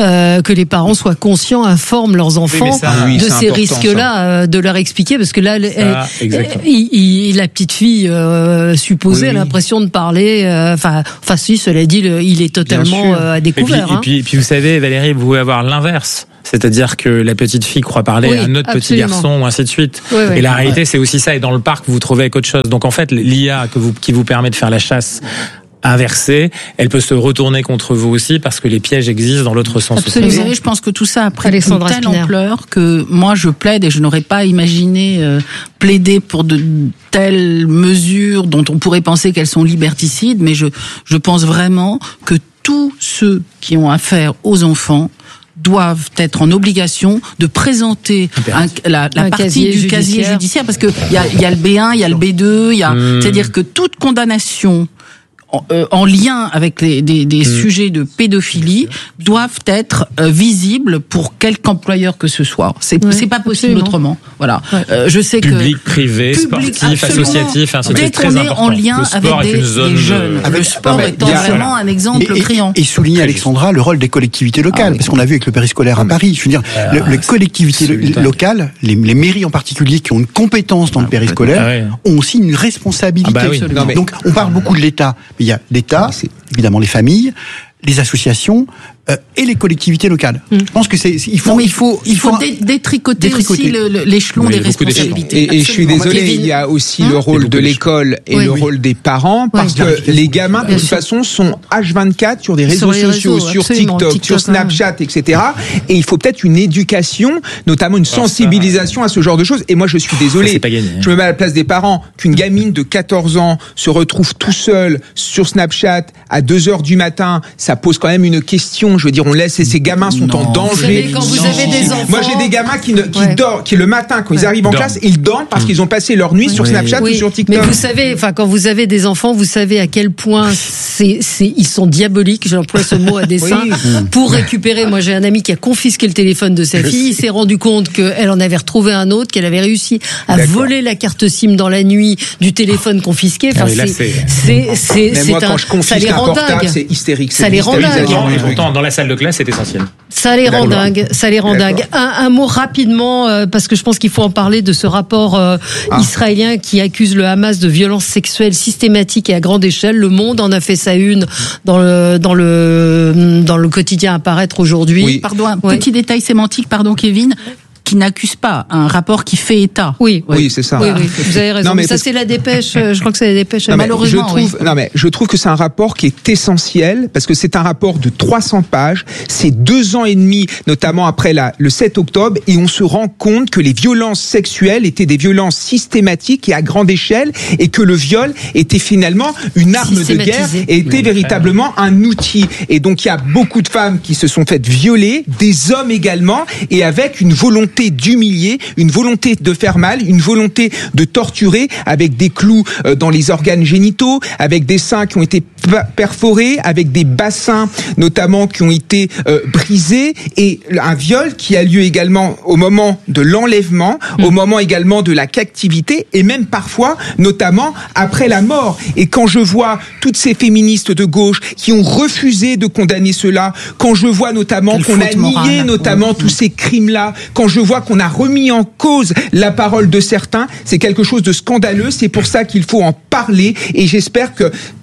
informent leurs enfants de ces risques-là, de leur expliquer, parce que là, la petite fille supposée a l'impression de parler. Enfin, si, cela dit, il est totalement à découvert. Et puis, vous savez, Valérie, vous pouvez avoir l'inverse. C'est-à-dire que la petite fille croit parler à un autre petit garçon, ou ainsi de suite. Et la réalité, c'est aussi ça. Et dans le parc, vous vous trouvez avec autre chose. Donc, en fait, l'IA qui vous permet de faire la chasse inversée, elle peut se retourner contre vous aussi, parce que les pièges existent dans l'autre sens. Absolument. Vous savez, je pense que tout ça a pris une telle ampleur que moi je plaide, et je n'aurais pas imaginé plaider pour de telles mesures dont on pourrait penser qu'elles sont liberticides, mais je pense vraiment que tous ceux qui ont affaire aux enfants doivent être en obligation de présenter la partie du casier judiciaire, parce que il y a le B1, il y a le B2, c'est-à-dire que toute condamnation en lien avec des sujets de pédophilie doivent être visibles pour quelque employeur que ce soit. C'est pas possible autrement. Voilà. Je sais public, privé, sportif, associatif, c'est très important. En lien avec des jeunes. Le sport étant vraiment un exemple criant. Et souligner, Alexandra, le rôle des collectivités locales, parce qu'on a vu avec le périscolaire à Paris. Je veux dire, les collectivités locales, les mairies en particulier, qui ont une compétence dans le périscolaire, ont aussi une responsabilité. Donc, on parle beaucoup de l'État. Il y a l'État, évidemment les familles, les associations et les collectivités locales. Je pense que il faut détricoter aussi l'échelon des responsabilités. Et je suis désolé, il y a aussi le rôle de l'école et le rôle des parents, parce que les gamins, de toute façon, sont H24 sur des réseaux sociaux, sur TikTok, sur Snapchat, etc. Et il faut peut-être une éducation, notamment une sensibilisation à ce genre de choses. Et moi, je suis désolé, je me mets à la place des parents, qu'une gamine de 14 ans se retrouve tout seul sur Snapchat à 2h du matin, ça pose quand même une question. Je veux dire, on laisse, et ces gamins sont en danger. Quand vous avez des enfants... Moi, j'ai des gamins qui dorment, qui le matin, quand ils arrivent en classe, ils dorment parce qu'ils ont passé leur nuit sur Snapchat ou sur TikTok. Mais vous savez, quand vous avez des enfants, vous savez à quel point ils sont diaboliques, j'emploie ce mot à dessein, pour récupérer. Moi, j'ai un ami qui a confisqué le téléphone de sa fille. Il s'est rendu compte qu'elle en avait retrouvé un autre, qu'elle avait réussi à voler la carte SIM dans la nuit du téléphone confisqué. Enfin, quand je confisque un portable, c'est hystérique. Ça les rend dingues. Dans la salle de classe, c'est essentiel. Ça les rend dingues. Un mot rapidement, parce que je pense qu'il faut en parler de ce rapport israélien qui accuse le Hamas de violences sexuelles systématiques et à grande échelle. Le Monde en a fait sa une dans le quotidien à paraître aujourd'hui. Pardon, un petit détail sémantique, Kevin. Qui n'accuse pas, un rapport qui fait état. Oui, c'est ça. Oui, vous avez raison. Mais ça, c'est la dépêche. Je crois que c'est la dépêche. Malheureusement, je trouve que c'est un rapport qui est essentiel, parce que c'est un rapport de 300 pages. C'est 2 ans et demi, notamment après le 7 octobre, et on se rend compte que les violences sexuelles étaient des violences systématiques et à grande échelle, et que le viol était finalement une arme de guerre et était véritablement un outil. Et donc, il y a beaucoup de femmes qui se sont faites violer, des hommes également, et avec une volonté d'humilier, une volonté de faire mal, une volonté de torturer, avec des clous dans les organes génitaux, avec des seins qui ont été perforés, avec des bassins notamment qui ont été brisés, et un viol qui a lieu également au moment de l'enlèvement, au moment également de la captivité, et même parfois notamment après la mort. Et quand je vois toutes ces féministes de gauche qui ont refusé de condamner cela, quand je vois notamment qu'on a nié notamment tous ces crimes-là, quand je vois qu'on a remis en cause la parole de certains, c'est quelque chose de scandaleux. C'est pour ça qu'il faut en parler, et j'espère que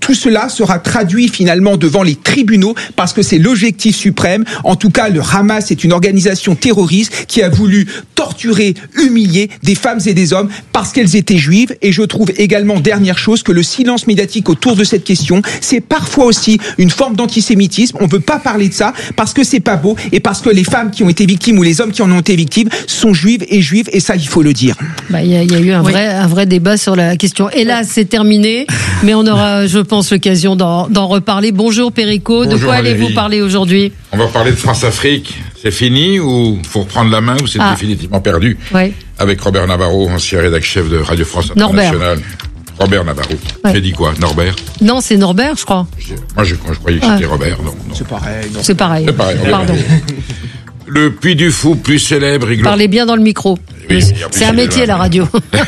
tout cela sera traduit finalement devant les tribunaux parce que c'est l'objectif suprême. En tout cas, le Hamas est une organisation terroriste qui a voulu torturer, humilier des femmes et des hommes parce qu'elles étaient juives. Et je trouve également, dernière chose, que le silence médiatique autour de cette question, c'est parfois aussi une forme d'antisémitisme. On ne veut pas parler de ça parce que c'est pas beau et parce que les femmes qui ont été victimes ou les hommes qui en ont été victimes sont juives, et ça, il faut le dire. Il y a eu un vrai débat sur la question. Et là, c'est terminé, mais on aura, je pense, l'occasion d'en reparler. Bonjour Perico, de quoi allez-vous parler aujourd'hui? On va parler de France-Afrique. C'est fini ou faut reprendre la main ou c'est définitivement perdu? Avec Robert Navarro, ancien rédacteur chef de Radio France Internationale. Robert Navarro. J'ai dit quoi? Norbert? Non, c'est Norbert, je crois. Moi, je croyais que c'était Robert. Non. C'est pareil. C'est pareil. Pardon. Le Puy du Fou, plus célèbre et glorieux. Parlez bien dans le micro. Oui, c'est un métier, la radio.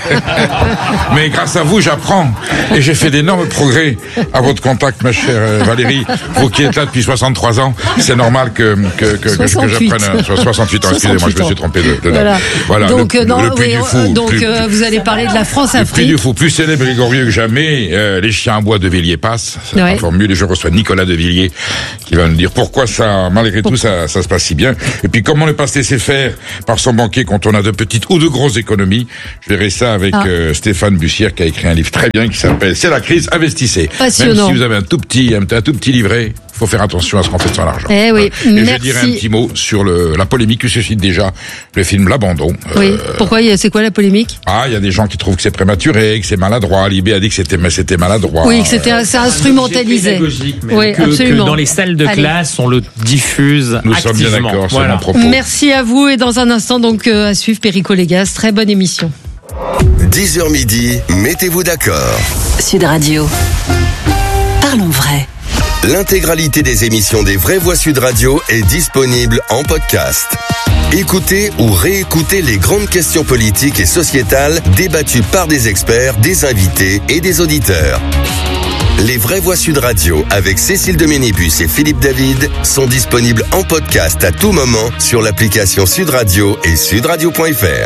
Mais grâce à vous, j'apprends. Et j'ai fait d'énormes progrès à votre contact, ma chère Valérie. Vous qui êtes là depuis 63 ans, c'est normal que j'apprenne. 68 ans, excusez-moi, je me suis trompé de date. Voilà. Donc, le Puy du Fou. Donc, vous allez parler de la France-Afrique. Le Puy du Fou, plus célèbre et glorieux que jamais. Les chiens en bois de Villiers passent. C'est la formule. Et je reçois Nicolas de Villiers qui va nous dire pourquoi ça, malgré tout, ça se passe si bien. Et puis, comment ne pas se laisser faire par son banquier quand on a de petites ou de grosses économies. Je verrai ça avec Stéphane Bussière qui a écrit un livre très bien qui s'appelle C'est la crise, investissez. Passionnant. Même si vous avez un tout petit livret, il faut faire attention à ce qu'on fait de son argent. Et je dirais un petit mot sur la polémique que suscite déjà le film L'Abandon. Oui. Pourquoi? C'est quoi la polémique? Il y a des gens qui trouvent que c'est prématuré, que c'est maladroit. Libé a dit que c'était maladroit. Oui, que c'est instrumentalisé. Oui, absolument. Que dans les salles de classe, on le diffuse activement. Nous sommes bien d'accord, c'est mon propos. Merci à vous et dans un instant donc à suivre Perico Légas. Très bonne émission. 10h midi, mettez-vous d'accord. Sud Radio. Parlons vrai. L'intégralité des émissions des Vraies Voix Sud Radio est disponible en podcast. Écoutez ou réécoutez les grandes questions politiques et sociétales débattues par des experts, des invités et des auditeurs. Les Vraies Voix Sud Radio avec Cécile de Ménébus et Philippe David sont disponibles en podcast à tout moment sur l'application Sud Radio et sudradio.fr.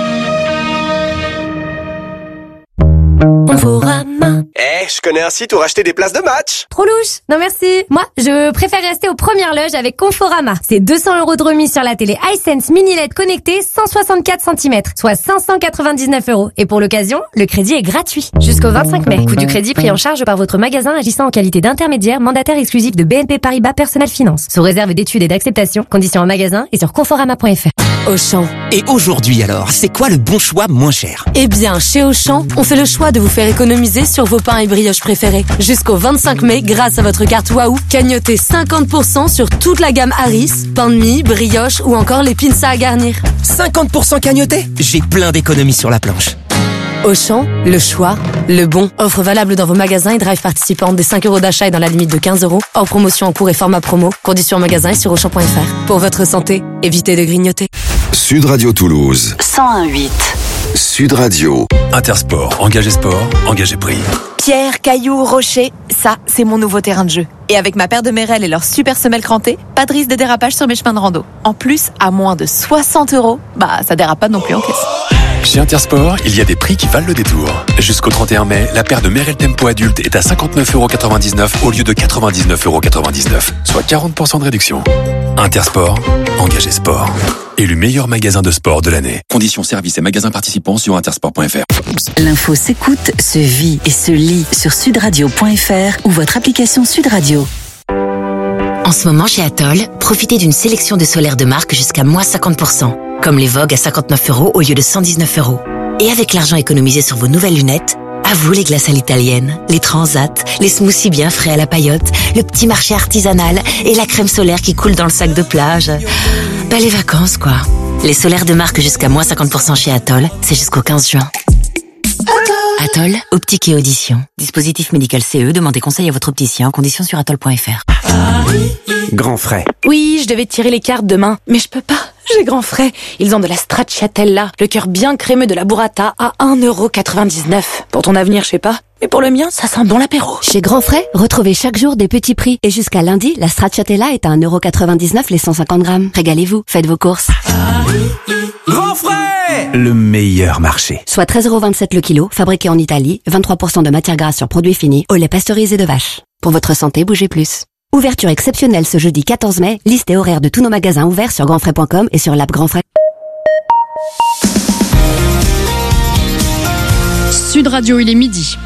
Conforama. Je connais un site où racheter des places de match. Trop louche. Non merci. Moi, je préfère rester aux premières loges avec Conforama. C'est 200 € de remise sur la télé iSense Mini LED connectée 164 cm, soit 599 €. Et pour l'occasion, le crédit est gratuit. Jusqu'au 25 mai. Coût du crédit pris en charge par votre magasin agissant en qualité d'intermédiaire mandataire exclusif de BNP Paribas Personal Finance. Sous réserve d'études et d'acceptation. Conditions en magasin et sur conforama.fr. Auchan. Et aujourd'hui alors, c'est quoi le bon choix moins cher? Eh bien, chez Auchan, on fait le choix de vous faire économiser sur vos pains et brioches préférés. Jusqu'au 25 mai, grâce à votre carte Waouh, cagnotez 50% sur toute la gamme Harris, pain de mie, brioche ou encore les pinces à garnir. 50% cagnoté? J'ai plein d'économies sur la planche. Auchan, le choix, le bon. Offre valable dans vos magasins et drive participants des 5 € d'achat et dans la limite de 15 €. Hors promotion en cours et format promo. Conditions en magasin et sur Auchan.fr. Pour votre santé, évitez de grignoter. Sud Radio Toulouse. 101.8. Sud Radio. Intersport, engagé sport, engagé prix. Pierre, cailloux, rochers, ça, c'est mon nouveau terrain de jeu. Et avec ma paire de Merrell et leur super semelle crantée, pas de risque de dérapage sur mes chemins de rando. En plus, à moins de 60 €, ça dérape pas non plus en caisse. Chez Intersport, il y a des prix qui valent le détour. Jusqu'au 31 mai, la paire de Merrell Tempo adulte est à 59,99 € au lieu de 99,99 €, soit 40% de réduction. Intersport, engagé sport. Élu meilleur magasin de sport de l'année. Conditions services et magasins participants sur intersport.fr. L'info s'écoute, se vit et se lit sur sudradio.fr ou votre application Sud Radio. En ce moment chez Atoll, profitez d'une sélection de solaires de marque jusqu'à moins 50%, comme les Vogue à 59 € au lieu de 119 €. Et avec l'argent économisé sur vos nouvelles lunettes, à vous les glaces à l'italienne, les transats, les smoothies bien frais à la paillote, le petit marché artisanal et la crème solaire qui coule dans le sac de plage. Les vacances quoi. Les solaires de marque jusqu'à moins 50% chez Atoll, c'est jusqu'au 15 juin. Atoll, optique et audition. Dispositif médical CE, demandez conseil à votre opticien en conditions sur atoll.fr. Grand frais. Oui, je devais tirer les cartes demain, mais je peux pas. J'ai Grand Frais. Ils ont de la stracciatella, le cœur bien crémeux de la burrata à 1,99 €. Pour ton avenir, je sais pas. Mais pour le mien, ça sent bon l'apéro. Chez Grand Frais, retrouvez chaque jour des petits prix. Et jusqu'à lundi, la stracciatella est à 1,99 € les 150 grammes. Régalez-vous, faites vos courses. Grand Frais! Le meilleur marché. Soit 13,27 € le kilo, fabriqué en Italie, 23% de matière grasse sur produits finis, au lait pasteurisé de vache. Pour votre santé, bougez plus. Ouverture exceptionnelle ce jeudi 14 mai, liste et horaire de tous nos magasins ouverts sur grandfrais.com et sur l'app Grand Frais. Sud Radio, il est midi.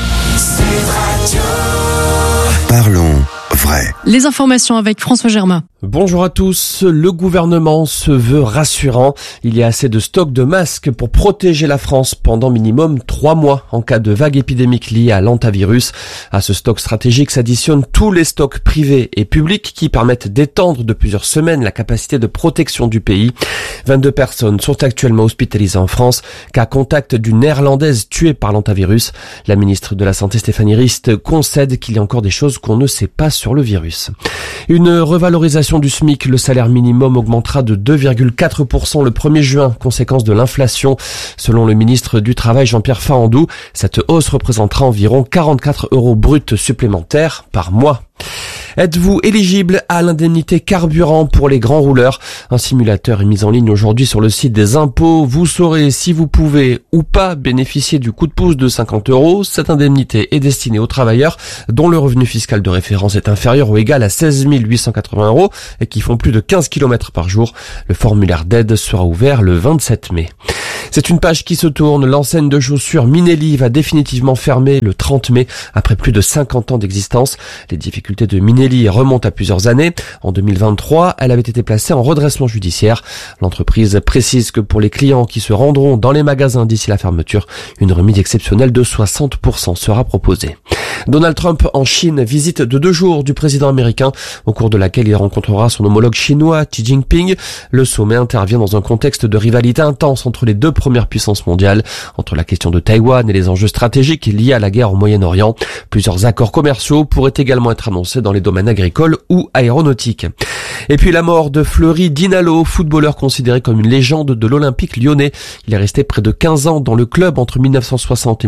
Parlons vrai. Les informations avec François Germain. Bonjour à tous. Le gouvernement se veut rassurant. Il y a assez de stocks de masques pour protéger la France pendant minimum 3 mois en cas de vague épidémique liée à l'hantavirus. À ce stock stratégique s'additionnent tous les stocks privés et publics qui permettent d'étendre de plusieurs semaines la capacité de protection du pays. 22 personnes sont actuellement hospitalisées en France, cas contact d'une néerlandaise tuée par l'hantavirus. La ministre de la Santé Stéphanie Rist concède qu'il y a encore des choses qu'on ne sait pas sur le virus. Une revalorisation du SMIC, le salaire minimum augmentera de 2,4% le 1er juin, conséquence de l'inflation. Selon le ministre du Travail Jean-Pierre Farandou, cette hausse représentera environ 44 € bruts supplémentaires par mois. Êtes-vous éligible à l'indemnité carburant pour les grands rouleurs? Un simulateur est mis en ligne aujourd'hui sur le site des impôts. Vous saurez si vous pouvez ou pas bénéficier du coup de pouce de 50 €. Cette indemnité est destinée aux travailleurs dont le revenu fiscal de référence est inférieur ou égal à 16 880 € et qui font plus de 15 km par jour. Le formulaire d'aide sera ouvert le 27 mai. C'est une page qui se tourne. L'enseigne de chaussures Minelli va définitivement fermer le 30 mai après plus de 50 ans d'existence. Les difficultés de Minelli remontent à plusieurs années. En 2023, elle avait été placée en redressement judiciaire. L'entreprise précise que pour les clients qui se rendront dans les magasins d'ici la fermeture, une remise exceptionnelle de 60% sera proposée. Donald Trump en Chine, visite de 2 jours du président américain, au cours de laquelle il rencontrera son homologue chinois Xi Jinping. Le sommet intervient dans un contexte de rivalité intense entre les deux premières puissances mondiales, entre la question de Taïwan et les enjeux stratégiques liés à la guerre au Moyen-Orient. Plusieurs accords commerciaux pourraient également être annoncés dans les domaines agricoles ou aéronautiques. Et puis la mort de Fleury Dinalo, footballeur considéré comme une légende de l'Olympique lyonnais. Il est resté près de 15 ans dans le club entre 1960 et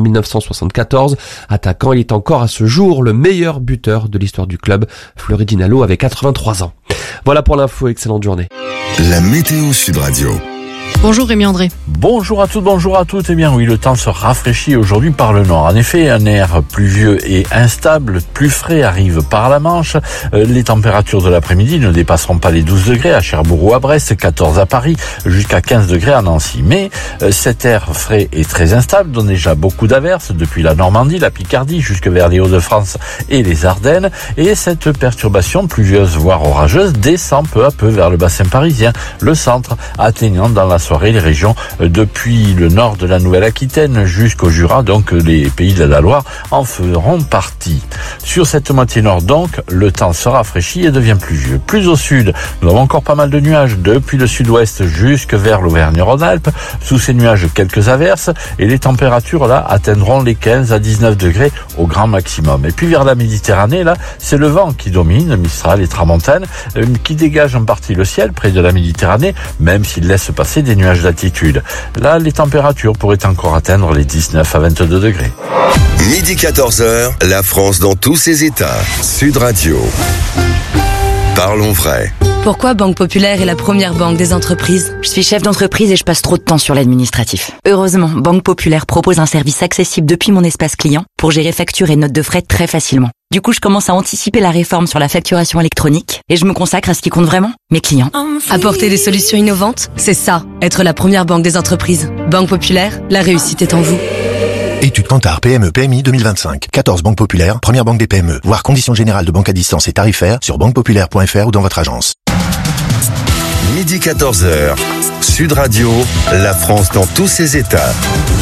1974. Attaquant, il est encore à ce jour le meilleur buteur de l'histoire du club. Fleury Dinalo avait 83 ans. Voilà pour l'info, excellente journée. La météo Sud Radio. Bonjour Rémi André. Bonjour à toutes, bonjour à toutes. Eh bien oui, le temps se rafraîchit aujourd'hui par le nord. En effet, un air pluvieux et instable, plus frais arrive par la Manche. Les températures de l'après-midi ne dépasseront pas les 12 degrés à Cherbourg ou à Brest, 14 à Paris, jusqu'à 15 degrés à Nancy. Mais cet air frais et très instable donne déjà beaucoup d'averses depuis la Normandie, la Picardie, jusque vers les Hauts-de-France et les Ardennes. Et cette perturbation pluvieuse, voire orageuse, descend peu à peu vers le bassin parisien, le centre, atteignant dans la soirée les régions depuis le nord de la Nouvelle-Aquitaine jusqu'au Jura, donc les pays de la Loire en feront partie. Sur cette moitié nord donc, le temps se rafraîchit et devient pluvieux. Plus au sud, nous avons encore pas mal de nuages depuis le sud-ouest jusque vers l'Auvergne-Rhône-Alpes. Sous ces nuages, quelques averses et les températures là atteindront les 15 à 19 degrés au grand maximum. Et puis vers la Méditerranée, là, c'est le vent qui domine, Mistral et Tramontane, qui dégage en partie le ciel près de la Méditerranée, même s'il laisse passer des nuages d'altitude. Là, les températures pourraient encore atteindre les 19 à 22 degrés. Midi 14h, la France dans tous ses états. Sud Radio. Parlons vrai. Pourquoi Banque Populaire est la première banque des entreprises? Je suis chef d'entreprise et je passe trop de temps sur l'administratif. Heureusement, Banque Populaire propose un service accessible depuis mon espace client pour gérer factures et notes de frais très facilement. Du coup, je commence à anticiper la réforme sur la facturation électronique et je me consacre à ce qui compte vraiment, mes clients. Apporter des solutions innovantes, c'est ça, être la première banque des entreprises. Banque Populaire, la réussite est en vous. Étude Kantar PME PMI 2025. 14 banques populaires, première banque des PME. Voir conditions générales de banque à distance et tarifaires sur banquepopulaire.fr ou dans votre agence. Midi 14h. Sud Radio, la France dans tous ses états.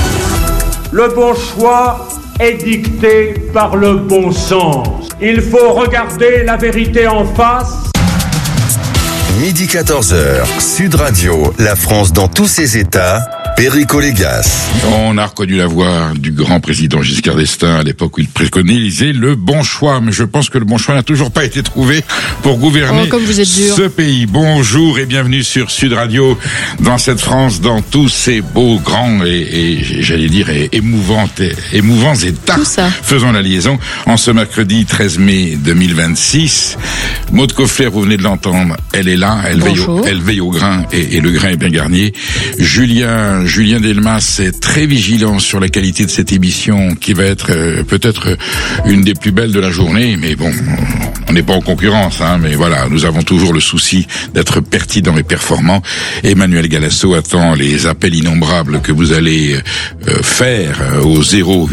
Le bon choix est dicté par le bon sens. Il faut regarder la vérité en face. Midi 14h. Sud Radio, la France dans tous ses états. Perico Légas. On a reconnu la voix du grand président Giscard d'Estaing à l'époque où il préconisait le bon choix. Mais je pense que le bon choix n'a toujours pas été trouvé pour gouverner comme vous êtes dur. ce pays. Bonjour et bienvenue sur Sud Radio, dans cette France, dans tous ces beaux, grands et j'allais dire émouvants états. Faisons la liaison en ce mercredi 13 mai 2026. Maud Koffler, vous venez de l'entendre, elle est là, elle veille au grain et le grain est bien garni. Julien Delmas est très vigilant sur la qualité de cette émission qui va être peut-être une des plus belles de la journée, mais bon, on n'est pas en concurrence, mais voilà, nous avons toujours le souci d'être pertinents et performants. Emmanuel Galasso attend les appels innombrables que vous allez faire au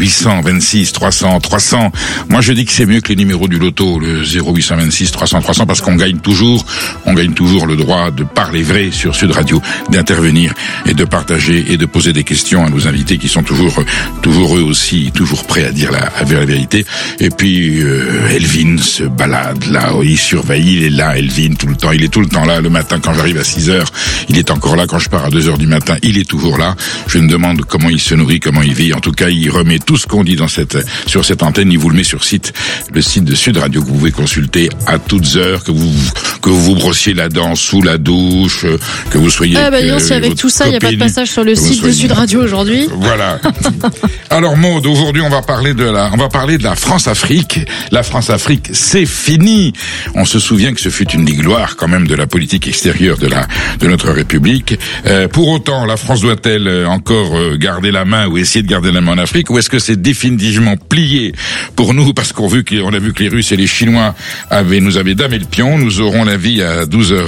0826 300 300. Moi je dis que c'est mieux que les numéros du loto, le 0826 300 300, parce qu'on gagne toujours le droit de parler vrai sur Sud Radio, d'intervenir et de partager et de poser des questions à nos invités qui sont toujours eux aussi, toujours prêts à dire la vérité. Et puis Elvin se balade là, il surveille, il est là, Elvin, tout le temps, il est tout le temps là. Le matin quand j'arrive à 6h, il est encore là. Quand je pars à 2h du matin, il est toujours là. Je me demande comment il se nourrit, comment il vit. En tout cas, il remet tout ce qu'on dit sur cette antenne, il vous le met sur le site de Sud Radio que vous pouvez consulter à toutes heures, que vous brossiez la dent sous la douche, que vous soyez si avec tout ça, il n'y a pas de passage sur le site de Sud Radio aujourd'hui. Voilà. Alors Maud, aujourd'hui on va parler de la France-Afrique. La France-Afrique, c'est fini. On se souvient que ce fut une des gloires quand même de la politique extérieure de notre République. Pour autant, la France doit-elle encore garder la main ou essayer de garder la main en Afrique, ou est-ce que c'est définitivement plié pour nous, parce qu'on a vu que les Russes et les Chinois nous avaient damé le pion. Nous aurons l'avis à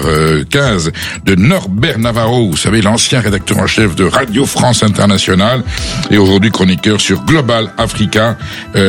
12h15 de Norbert Navarro, vous savez, l'ancien rédacteur en chef de Radio France Internationale et aujourd'hui chroniqueur sur Global Africa.